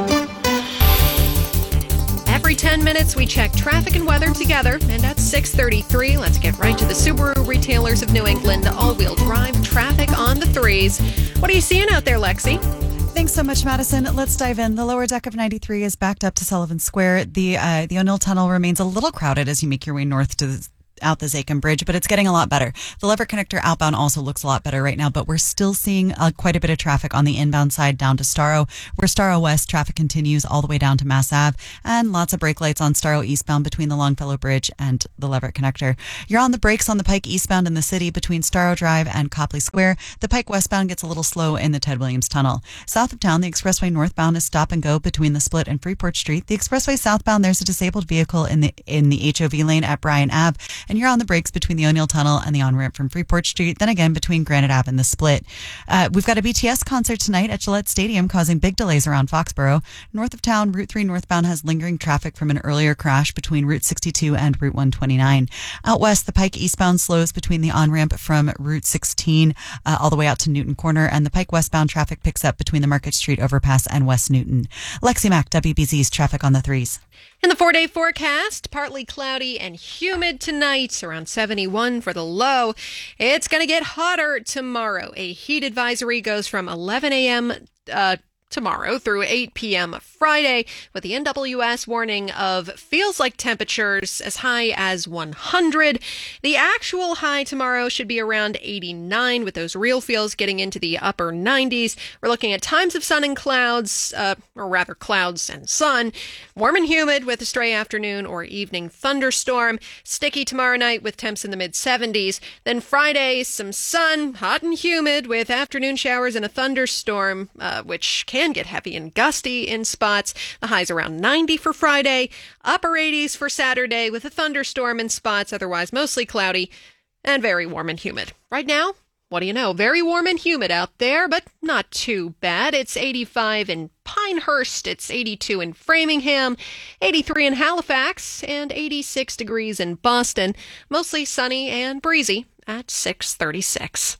[SPEAKER 7] Every ten minutes, we check traffic and weather together. And at six thirty-three, let's get right to the Subaru Retailers of New England all-wheel drive traffic on the threes. What are you seeing out there, Lexi?
[SPEAKER 3] Thanks so much, Madison. Let's dive in. The lower deck of ninety-three is backed up to Sullivan Square. The uh, the O'Neill Tunnel remains a little crowded as you make your way north to the out the Zakin Bridge, but it's getting a lot better. The Lever Connector outbound also looks a lot better right now, but we're still seeing uh, quite a bit of traffic on the inbound side down to Starro, where Starro West traffic continues all the way down to Mass Ave, and lots of brake lights on Starro eastbound between the Longfellow Bridge and the Lever Connector. You're on the brakes on the Pike eastbound in the city between Starro Drive and Copley Square. The Pike westbound gets a little slow in the Ted Williams Tunnel. South of town, the expressway northbound is stop and go between the Split and Freeport Street. The expressway southbound, there's a disabled vehicle in the in the H O V lane at Bryan Ave, and you're on the brakes between the O'Neill Tunnel and the on-ramp from Freeport Street, then again between Granite Ave and the Split. Uh, we've got a B T S concert tonight at Gillette Stadium causing big delays around Foxborough. North of town, Route three northbound has lingering traffic from an earlier crash between Route sixty-two and Route one twenty-nine. Out west, the Pike eastbound slows between the on-ramp from Route sixteen uh, all the way out to Newton Corner, and the Pike westbound traffic picks up between the Market Street overpass and West Newton. Lexi Mack, W B Z's traffic on the threes.
[SPEAKER 7] In the four-day forecast, partly cloudy and humid tonight, around seventy-one for the low. It's going to get hotter tomorrow. A heat advisory goes from eleven a.m. Uh, tomorrow through eight p.m. Friday, with the N W S warning of feels like temperatures as high as one hundred. The actual high tomorrow should be around eighty-nine, with those real feels getting into the upper nineties. We're looking at times of sun and clouds, uh, or rather clouds and sun. Warm and humid with a stray afternoon or evening thunderstorm. Sticky tomorrow night with temps in the mid-seventies. Then Friday, some sun, hot and humid with afternoon showers and a thunderstorm, uh, which can Can get heavy and gusty in spots. The high's around ninety for Friday, upper eighties for Saturday with a thunderstorm in spots, otherwise mostly cloudy and very warm and humid. Right now, what do you know? Very warm and humid out there, but not too bad. It's eighty-five in Pinehurst, it's eighty-two in Framingham, eighty-three in Halifax, and eighty-six degrees in Boston. Mostly sunny and breezy at six thirty-six.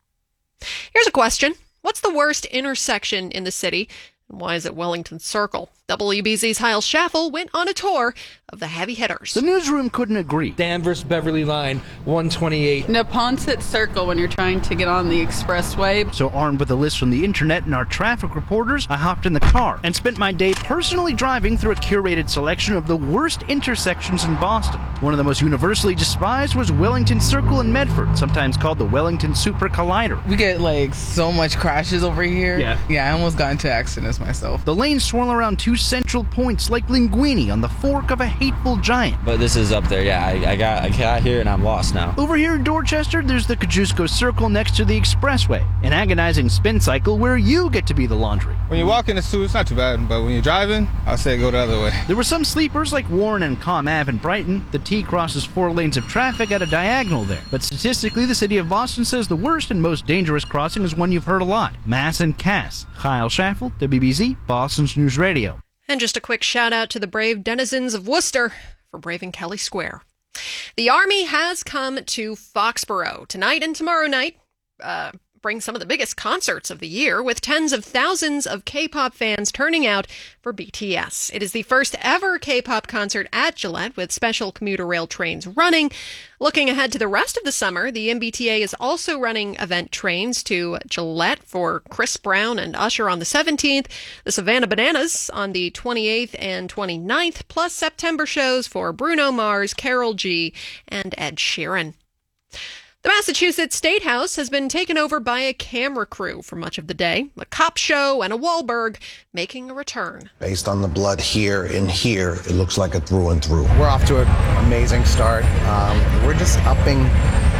[SPEAKER 7] Here's a question. What's the worst intersection in the city? And why is it Wellington Circle? W B Z's Hyle Schaffel went on a tour of the heavy hitters.
[SPEAKER 5] The newsroom couldn't agree.
[SPEAKER 8] Danvers Beverly Line, one twenty-eight.
[SPEAKER 9] Neponset Circle when you're trying to get on the expressway.
[SPEAKER 5] So armed with a list from the internet and our traffic reporters, I hopped in the car and spent my day personally driving through a curated selection of the worst intersections in Boston. One of the most universally despised was Wellington Circle in Medford, sometimes called the Wellington Super Collider.
[SPEAKER 10] We get like so much crashes over here.
[SPEAKER 5] Yeah.
[SPEAKER 10] Yeah, I almost got into accidents myself.
[SPEAKER 5] The lanes swirl around two central points like linguini on the fork of a hateful giant.
[SPEAKER 11] But this is up there, yeah. I, I got I got here and I'm lost now.
[SPEAKER 5] Over here in Dorchester, there's the Kosciuszko Circle next to the expressway, an agonizing spin cycle where you get to be the laundry.
[SPEAKER 12] When you're walking, it's, too, it's not too bad, but when you're driving, I'll say go the other way.
[SPEAKER 5] There were some sleepers like Warren and Comm Ave in Brighton. The T crosses four lanes of traffic at a diagonal there. But statistically, the city of Boston says the worst and most dangerous crossing is one you've heard a lot, Mass and Cass. Hyle Schaffel, W B Z, Boston's News Radio.
[SPEAKER 7] And just a quick shout out to the brave denizens of Worcester for braving Kelly Square. The Army has come to Foxborough tonight and tomorrow night. Uh, bring some of the biggest concerts of the year, with tens of thousands of K-pop fans turning out for B T S. It is the first ever K-pop concert at Gillette, with special commuter rail trains running. Looking ahead to the rest of the summer, the M B T A is also running event trains to Gillette for Chris Brown and Usher on the seventeenth, the Savannah Bananas on the twenty-eighth and twenty-ninth, plus September shows for Bruno Mars, Karol G, and Ed Sheeran. The Massachusetts State House has been taken over by a camera crew for much of the day. A cop show and a Wahlberg making a return.
[SPEAKER 13] Based on the blood here and here, it looks like a through and through.
[SPEAKER 14] We're off to an amazing start. Um, we're just upping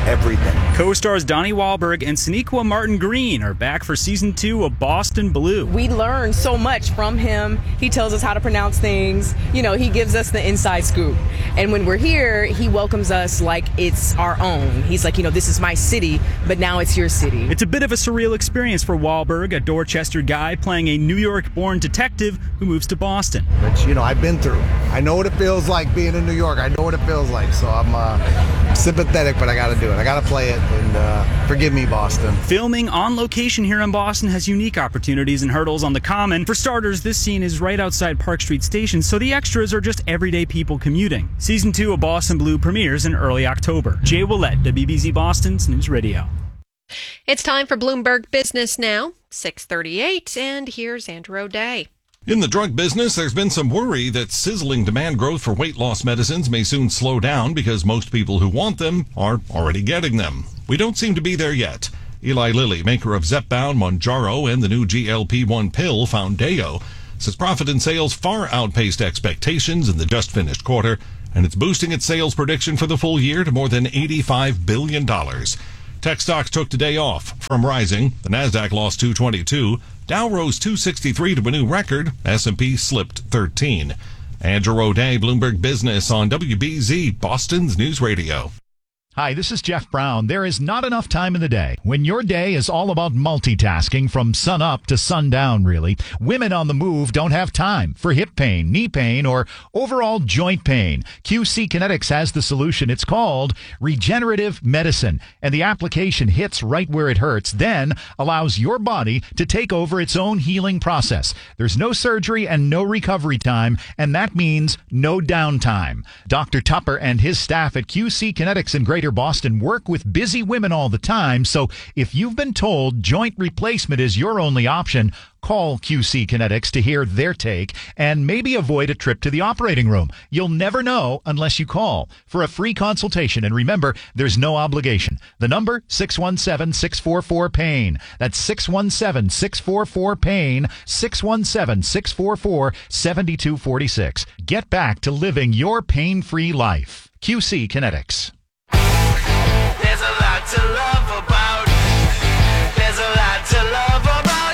[SPEAKER 4] everything.
[SPEAKER 14] Co-stars Donnie Wahlberg and Sonequa Martin Green are back for season two of Boston Blue.
[SPEAKER 15] We learn so much from him. He tells us how to pronounce things. You know, he gives us the inside scoop. And when we're here, he welcomes us like it's our own. He's like, you know, this is my city, but now it's your city.
[SPEAKER 14] It's a bit of a surreal experience for Wahlberg, a Dorchester guy playing a New York-born detective who moves to Boston.
[SPEAKER 4] Which, you know, I've been through. I know what it feels like being in New York. I know what it feels like. So I'm uh, sympathetic, but I got to do it. I got to play it, and uh, forgive me, Boston.
[SPEAKER 14] Filming on location here in Boston has unique opportunities and hurdles on the common. For starters, this scene is right outside Park Street Station, so the extras are just everyday people commuting. Season two of Boston Blue premieres in early October. Jay Willett, W B Z Boston's News Radio.
[SPEAKER 7] It's time for Bloomberg Business now, six thirty-eight, and here's Andrew O'Day.
[SPEAKER 16] In the drug business, there's been some worry that sizzling demand growth for weight loss medicines may soon slow down because most people who want them are already getting them. We don't seem to be there yet. Eli Lilly, maker of Zepbound, Mounjaro, and the new G L P one pill, Foundayo, says profit and sales far outpaced expectations in the just-finished quarter, and it's boosting its sales prediction for the full year to more than eighty-five billion dollars. Tech stocks took today off from rising. The Nasdaq lost two twenty-two. Dow rose two sixty-three to a new record. S and P slipped thirteen. Andrew O'Day, Bloomberg Business on W B Z, Boston's News Radio.
[SPEAKER 17] Hi, this is Jeff Brown. There is not enough time in the day when your day is all about multitasking from sun up to sundown, really. Women on the move don't have time for hip pain, knee pain, or overall joint pain. Q C Kinetics has the solution. It's called regenerative medicine, and the application hits right where it hurts, then allows your body to take over its own healing process. There's no surgery and no recovery time, and that means no downtime. Doctor Tupper and his staff at Q C Kinetics in Greater Boston work with busy women all the time, so if you've been told joint replacement is your only option, call Q C Kinetics to hear their take and maybe avoid a trip to the operating room. You'll never know unless you call for a free consultation. And remember, there's no obligation. The number, six one seven, six four four, PAIN. That's six one seven, six four four, PAIN, six one seven, six four four, seven two four six. Get back to living your pain-free life. Q C Kinetics.
[SPEAKER 18] There's a lot to love about. There's a lot to love about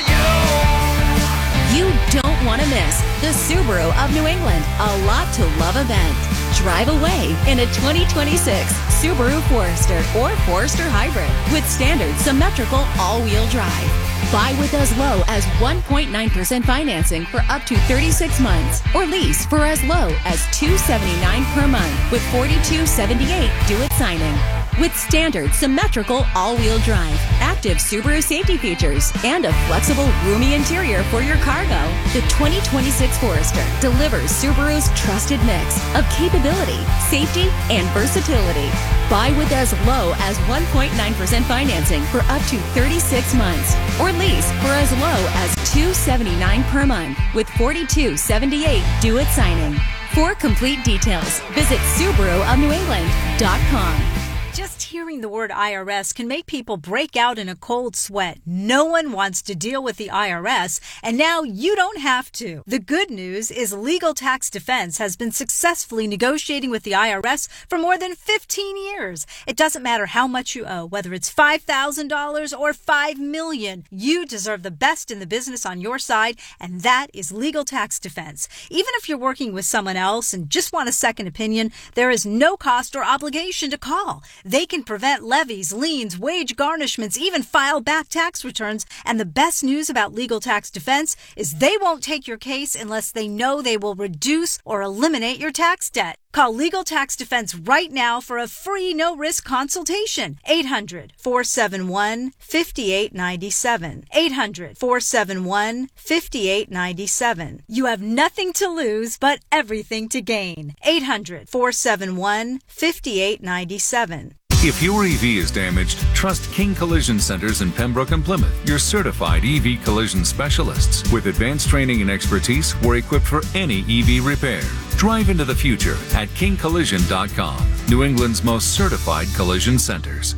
[SPEAKER 18] you.
[SPEAKER 19] You don't want to miss the Subaru of New England A Lot to Love event. Drive away in a twenty twenty-six Subaru Forester or Forester Hybrid with standard symmetrical all-wheel drive. Buy with as low as one point nine percent financing for up to thirty-six months or lease for as low as two hundred seventy-nine dollars per month with forty-two seventy-eight due at signing. With standard symmetrical all-wheel drive, active Subaru safety features, and a flexible, roomy interior for your cargo, the twenty twenty-six Forester delivers Subaru's trusted mix of capability, safety, and versatility. Buy with as low as one point nine percent financing for up to thirty-six months or lease for as low as two hundred seventy-nine dollars per month with forty-two seventy-eight due at signing. For complete details, visit Subaru of New England dot com.
[SPEAKER 20] Just hearing the word I R S can make people break out in a cold sweat. No one wants to deal with the I R S, and now you don't have to. The good news is Legal Tax Defense has been successfully negotiating with the I R S for more than fifteen years. It doesn't matter how much you owe, whether it's five thousand dollars or five million dollars. You deserve the best in the business on your side, and that is Legal Tax Defense. Even if you're working with someone else and just want a second opinion, there is no cost or obligation to call. They can prevent levies, liens, wage garnishments, even file back tax returns. And the best news about Legal Tax Defense is they won't take your case unless they know they will reduce or eliminate your tax debt. Call Legal Tax Defense right now for a free no-risk consultation. eight hundred, four seven one, five eight nine seven. eight hundred, four seven one, five eight nine seven. You have nothing to lose but everything to gain. eight hundred, four seven one, five eight nine seven.
[SPEAKER 21] If your E V is damaged, trust King Collision Centers in Pembroke and Plymouth, your certified E V collision specialists. With advanced training and expertise, we're equipped for any E V repair. Drive into the future at king collision dot com, New England's most certified collision centers.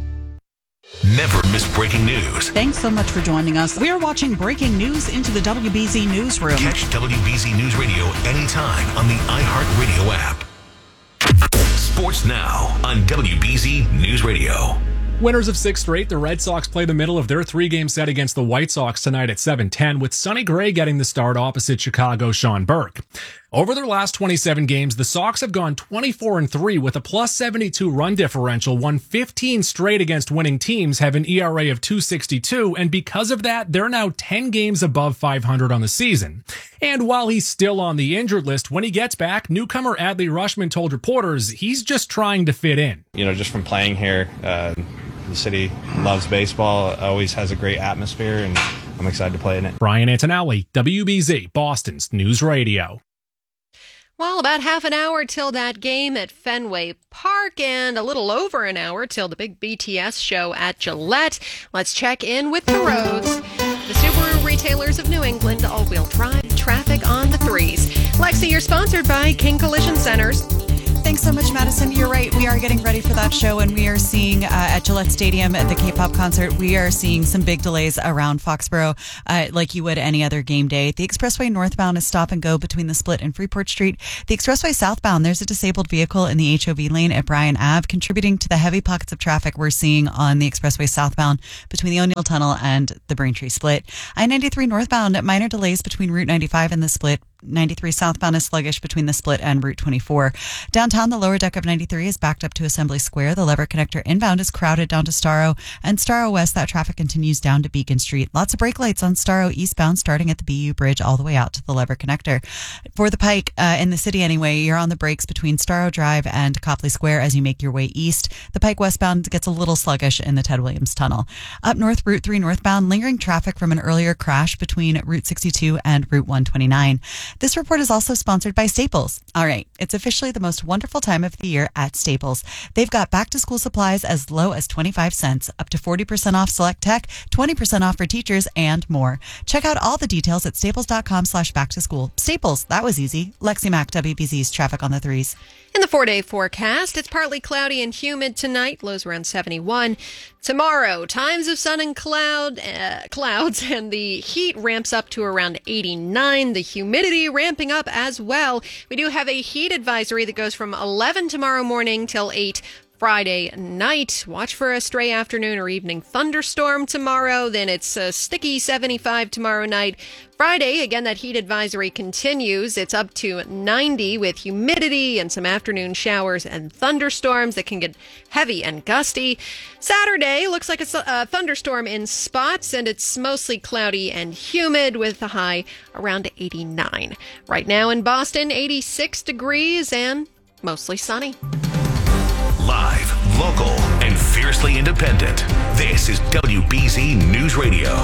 [SPEAKER 6] Never miss breaking news.
[SPEAKER 1] Thanks so much for joining us. We are watching breaking news into the W B Z Newsroom.
[SPEAKER 6] Catch W B Z News Radio anytime on the iHeartRadio app. Sports. Sports Now on W B Z News Radio.
[SPEAKER 2] Winners of six straight, the Red Sox play the middle of their three-game set against the White Sox tonight at seven ten, with Sonny Gray getting the start opposite Chicago's Sean Burke. Over their last twenty-seven games, the Sox have gone twenty-four and three with a plus seventy-two run differential, won fifteen straight against winning teams, have an E R A of two sixty-two, and because of that, they're now ten games above five hundred on the season. And while he's still on the injured list, when he gets back, newcomer Adley Rutschman told reporters he's just trying to fit in.
[SPEAKER 22] You know, just from playing here, uh, the city loves baseball, always has a great atmosphere, and I'm excited to play in it.
[SPEAKER 2] Brian Antonelli, W B Z, Boston's News Radio.
[SPEAKER 7] Well, about half an hour till that game at Fenway Park and a little over an hour till the big B T S show at Gillette. Let's check in with the roads. The Subaru Retailers of New England, all-wheel drive, traffic on the threes. Lexi, you're sponsored by King Collision Centers.
[SPEAKER 3] Thanks so much, Madison. You're right. We are getting ready for that show, and we are seeing uh, at Gillette Stadium at the K-pop concert, we are seeing some big delays around Foxborough, uh, like you would any other game day. The expressway northbound is stop and go between the Split and Freeport Street. The expressway southbound, there's a disabled vehicle in the H O V lane at Bryan Avenue, contributing to the heavy pockets of traffic we're seeing on the expressway southbound between the O'Neill Tunnel and the Braintree Split. I ninety-three northbound, minor delays between Route ninety-five and the Split. ninety-three southbound is sluggish between the Split and Route twenty-four. Downtown, the lower deck of ninety-three is backed up to Assembly Square. The Lever Connector inbound is crowded down to Starro. And Starro West, that traffic continues down to Beacon Street. Lots of brake lights on Starro eastbound, starting at the B U Bridge all the way out to the Lever Connector. For the Pike, uh, in the city anyway, you're on the brakes between Starro Drive and Copley Square as you make your way east. The Pike westbound gets a little sluggish in the Ted Williams Tunnel. Up north, Route three northbound, lingering traffic from an earlier crash between Route sixty-two and Route one twenty-nine. This report is also sponsored by Staples. All right, it's officially the most wonderful time of the year at Staples. They've got back-to-school supplies as low as twenty-five cents, up to forty percent off select tech, twenty percent off for teachers, and more. Check out all the details at staples.com slash back-to-school. Staples, that was easy. Lexi Mack, W B Z's traffic on the threes.
[SPEAKER 7] In the four-day forecast, it's partly cloudy and humid tonight, lows around seventy-one. Tomorrow, times of sun and cloud uh, clouds, and the heat ramps up to around eighty-nine. The humidity ramping up as well. We do have a heat advisory that goes from eleven tomorrow morning till eight Friday night. Watch for a stray afternoon or evening thunderstorm tomorrow. Then it's a sticky seventy-five tomorrow night. Friday, again, that heat advisory continues. It's up to ninety with humidity and some afternoon showers and thunderstorms that can get heavy and gusty. Saturday looks like it's a thunderstorm in spots, and it's mostly cloudy and humid with a high around eighty-nine. Right now in Boston, eighty-six degrees and mostly sunny.
[SPEAKER 6] Live, local, and fiercely independent. This is W B Z News Radio.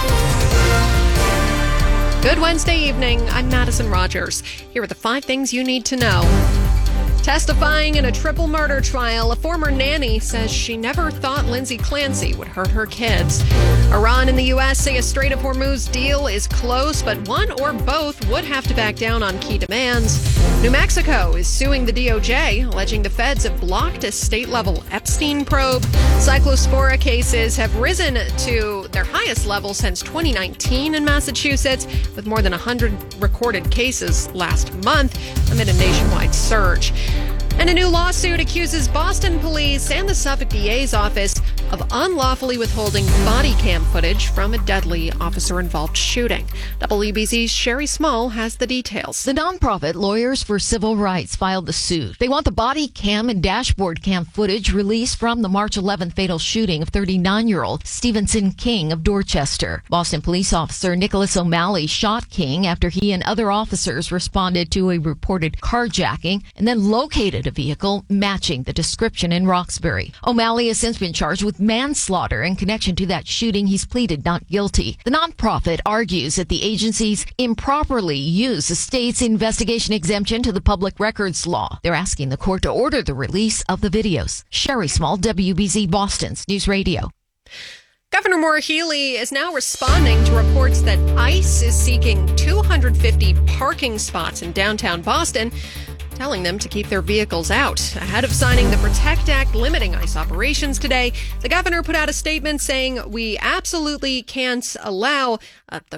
[SPEAKER 7] Good Wednesday evening. I'm Madison Rogers. Here are the five things you need to know. Testifying in a triple murder trial, a former nanny says she never thought Lindsay Clancy would hurt her kids. Iran and the U S say a Strait of Hormuz deal is close, but one or both would have to back down on key demands. New Mexico is suing the D O J, alleging the feds have blocked a state-level Epstein probe. Cyclospora cases have risen to their highest level since twenty nineteen in Massachusetts, with more than one hundred recorded cases last month amid a nationwide surge. And a new lawsuit accuses Boston police and the Suffolk D A's office of unlawfully withholding body cam footage from a deadly officer-involved shooting. W B Z's Sherry Small has the details.
[SPEAKER 23] The nonprofit Lawyers for Civil Rights filed the suit. They want the body cam and dashboard cam footage released from the March eleventh fatal shooting of thirty-nine-year-old Stevenson King of Dorchester. Boston police officer Nicholas O'Malley shot King after he and other officers responded to a reported carjacking and then located a vehicle matching the description in Roxbury. O'Malley has since been charged with manslaughter in connection to that shooting. He's pleaded not guilty. The nonprofit argues that the agencies improperly used the state's investigation exemption to the public records law. They're asking the court to order the release of the videos. Sherry Small, W B Z Boston's News Radio.
[SPEAKER 7] Governor Maura Healey is now responding to reports that ICE is seeking two hundred fifty parking spots in downtown Boston, telling them to keep their vehicles out. Ahead of signing the PROTECT Act limiting ICE operations today, the governor put out a statement saying we absolutely can't allow uh, those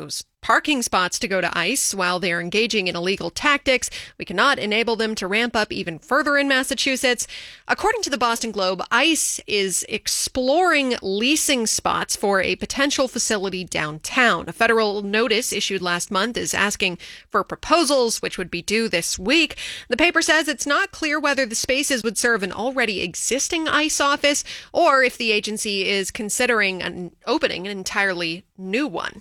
[SPEAKER 7] parking spots to go to ICE while they're engaging in illegal tactics. We cannot enable them to ramp up even further in Massachusetts. According to the Boston Globe, ICE is exploring leasing spots for a potential facility downtown. A federal notice issued last month is asking for proposals, which would be due this week. The paper says it's not clear whether the spaces would serve an already existing ICE office or if the agency is considering an opening an entirely new one.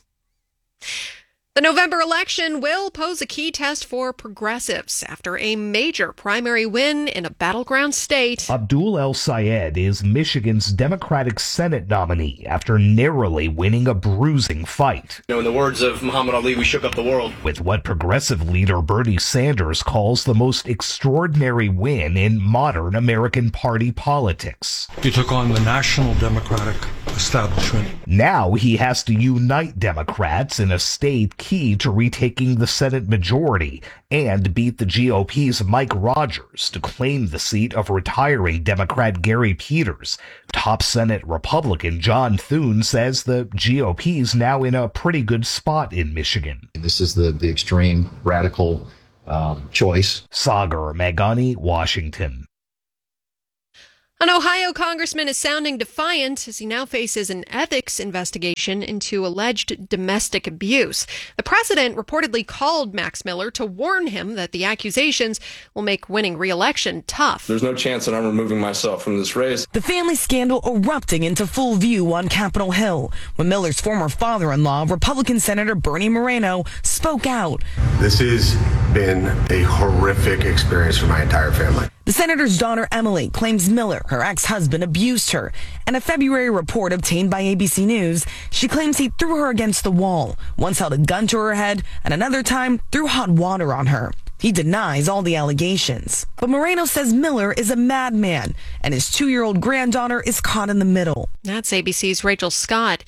[SPEAKER 7] The November election will pose a key test for progressives after a major primary win in a battleground state.
[SPEAKER 8] Abdul El-Sayed is Michigan's Democratic Senate nominee after narrowly winning a bruising fight.
[SPEAKER 9] You know, in the words of Muhammad Ali, we shook up the world.
[SPEAKER 8] With what progressive leader Bernie Sanders calls the most extraordinary win in modern American party politics.
[SPEAKER 10] He took on the National Democratic establishment.
[SPEAKER 8] Now he has to unite Democrats in a state key to retaking the Senate majority and beat the G O P's Mike Rogers to claim the seat of retiring Democrat Gary Peters. Top Senate Republican John Thune says the G O P's now in a pretty good spot in Michigan.
[SPEAKER 24] This is the, the extreme radical um, choice.
[SPEAKER 8] Sagar Meghani, Washington.
[SPEAKER 7] An Ohio congressman is sounding defiant as he now faces an ethics investigation into alleged domestic abuse. The president reportedly called Max Miller to warn him that the accusations will make winning re-election tough.
[SPEAKER 9] There's no chance that I'm removing myself from this race.
[SPEAKER 25] The family scandal erupting into full view on Capitol Hill when Miller's former father-in-law, Republican Senator Bernie Moreno, spoke out.
[SPEAKER 13] This has been a horrific experience for my entire family.
[SPEAKER 25] The senator's daughter, Emily, claims Miller, her ex-husband, abused her. In a February report obtained by A B C News, she claims he threw her against the wall, once held a gun to her head, and another time threw hot water on her. He denies all the allegations. But Moreno says Miller is a madman, and his two-year-old granddaughter is caught in the middle.
[SPEAKER 7] That's A B C's Rachel Scott.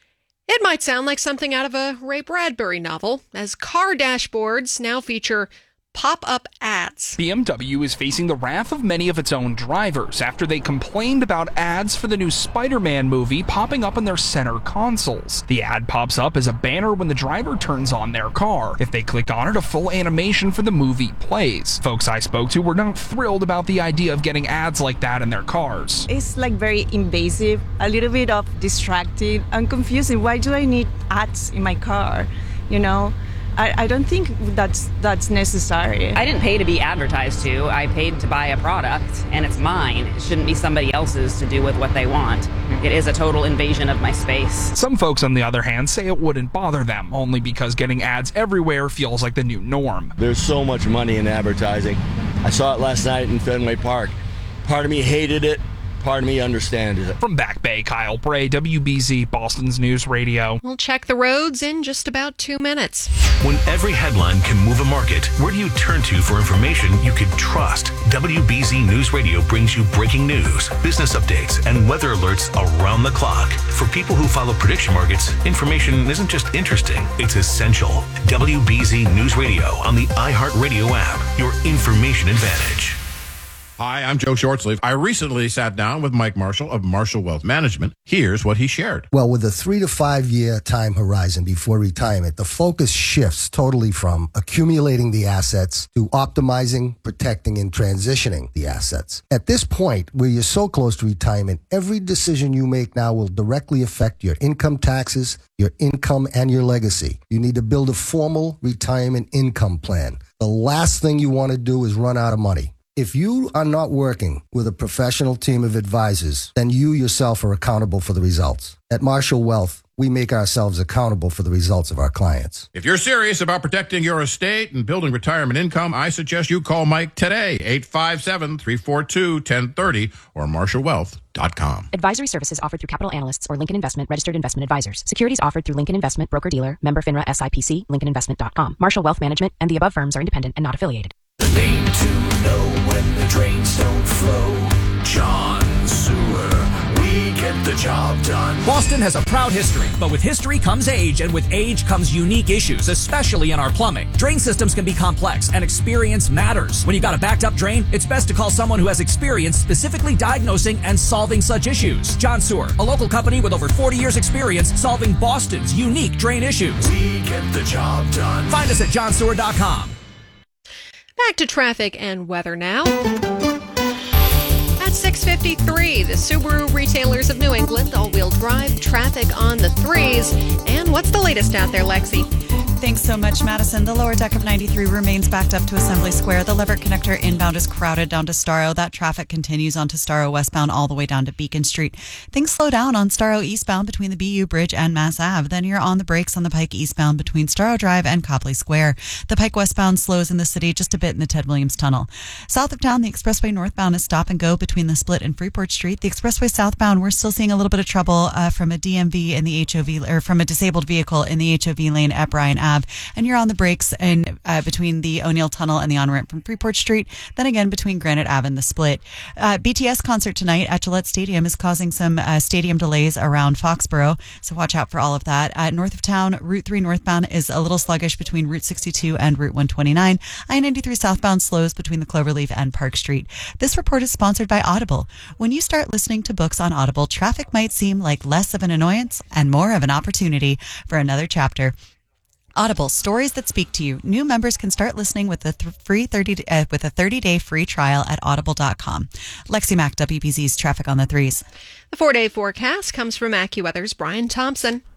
[SPEAKER 7] It might sound like something out of a Ray Bradbury novel, as car dashboards now feature pop-up ads.
[SPEAKER 26] B M W is facing the wrath of many of its own drivers after they complained about ads for the new Spider-Man movie popping up in their center consoles. The ad pops up as a banner when the driver turns on their car. If they click on it, a full animation for the movie plays. Folks I spoke to were not thrilled about the idea of getting ads like that in their cars.
[SPEAKER 27] It's like very invasive, a little bit of distracting and confusing. Why do I need ads in my car? You know? I, I don't think that's that's necessary.
[SPEAKER 28] I didn't pay to be advertised to. I paid to buy a product, and it's mine. It shouldn't be somebody else's to do with what they want. It is a total invasion of my space.
[SPEAKER 26] Some folks, on the other hand, say it wouldn't bother them, only because getting ads everywhere feels like the new norm.
[SPEAKER 29] There's so much money in advertising. I saw it last night in Fenway Park. Part of me hated it. Part of me understands it.
[SPEAKER 26] From Back Bay, Kyle Bray, W B Z, Boston's News Radio.
[SPEAKER 7] We'll check the roads in just about two minutes.
[SPEAKER 6] When every headline can move a market, where do you turn to for information you can trust? W B Z News Radio brings you breaking news, business updates, and weather alerts around the clock. For people who follow prediction markets, information isn't just interesting, it's essential. W B Z News Radio on the iHeartRadio app, your information advantage.
[SPEAKER 30] Hi, I'm Joe Shortsleeve. I recently sat down with Mike Marshall of Marshall Wealth Management. Here's what he shared.
[SPEAKER 31] Well, with a three to five year time horizon before retirement, the focus shifts totally from accumulating the assets to optimizing, protecting, and transitioning the assets. At this point, where you're so close to retirement, every decision you make now will directly affect your income taxes, your income, and your legacy. You need to build a formal retirement income plan. The last thing you want to do is run out of money. If you are not working with a professional team of advisors, then you yourself are accountable for the results. At Marshall Wealth, we make ourselves accountable for the results of our clients.
[SPEAKER 30] If you're serious about protecting your estate and building retirement income, I suggest you call Mike today, eight five seven, three four two, one zero three zero or marshall wealth dot com.
[SPEAKER 32] Advisory services offered through Capital Analysts or Lincoln Investment Registered Investment Advisors. Securities offered through Lincoln Investment Broker-Dealer, member FINRA S I P C, lincoln investment dot com. Marshall Wealth Management and the above firms are independent and not affiliated.
[SPEAKER 18] The name to know when the drains don't flow. John Sewer. We We get the job done.
[SPEAKER 1] Boston has a proud history, but with history comes age, and with age comes unique issues, especially in our plumbing. Drain systems can be complex, and experience matters. When you've got a backed up drain, it's best to call someone who has experience specifically diagnosing and solving such issues. John Sewer, a local company with over forty years experience solving Boston's unique drain issues.
[SPEAKER 18] We get the job done.
[SPEAKER 1] Find us at john sewer dot com.
[SPEAKER 7] Back to traffic and weather now. At six fifty-three, the Subaru Retailers of New England all-wheel drive traffic on the threes. And what's the latest out there, Lexi?
[SPEAKER 3] Thanks so much, Madison. The lower deck of ninety-three remains backed up to Assembly Square. The Leverett Connector inbound is crowded down to Starro. That traffic continues on to Starro westbound all the way down to Beacon Street. Things slow down on Starro eastbound between the B U Bridge and Mass Ave. Then you're on the brakes on the Pike eastbound between Starro Drive and Copley Square. The Pike westbound slows in the city just a bit in the Ted Williams Tunnel. South of town, the expressway northbound is stop and go between the Split and Freeport Street. The expressway southbound, we're still seeing a little bit of trouble uh, from a D M V in the H O V, or from a disabled vehicle in the H O V lane at Bryan Ave. And you're on the brakes in, uh, between the O'Neill Tunnel and the on-ramp from Freeport Street. Then again, between Granite Ave and the Split. Uh, B T S concert tonight at Gillette Stadium is causing some uh, stadium delays around Foxborough. So watch out for all of that. Uh, north of town, Route three northbound is a little sluggish between Route sixty-two and Route one twenty-nine. I ninety-three southbound slows between the Cloverleaf and Park Street. This report is sponsored by Audible. When you start listening to books on Audible, traffic might seem like less of an annoyance and more of an opportunity for another chapter. Audible, stories that speak to you. New members can start listening with a th- free thirty uh, with a thirty-day free trial at audible dot com. Lexi Mack, W B Z's Traffic on the Threes.
[SPEAKER 7] The four-day forecast comes from AccuWeather's Brian Thompson.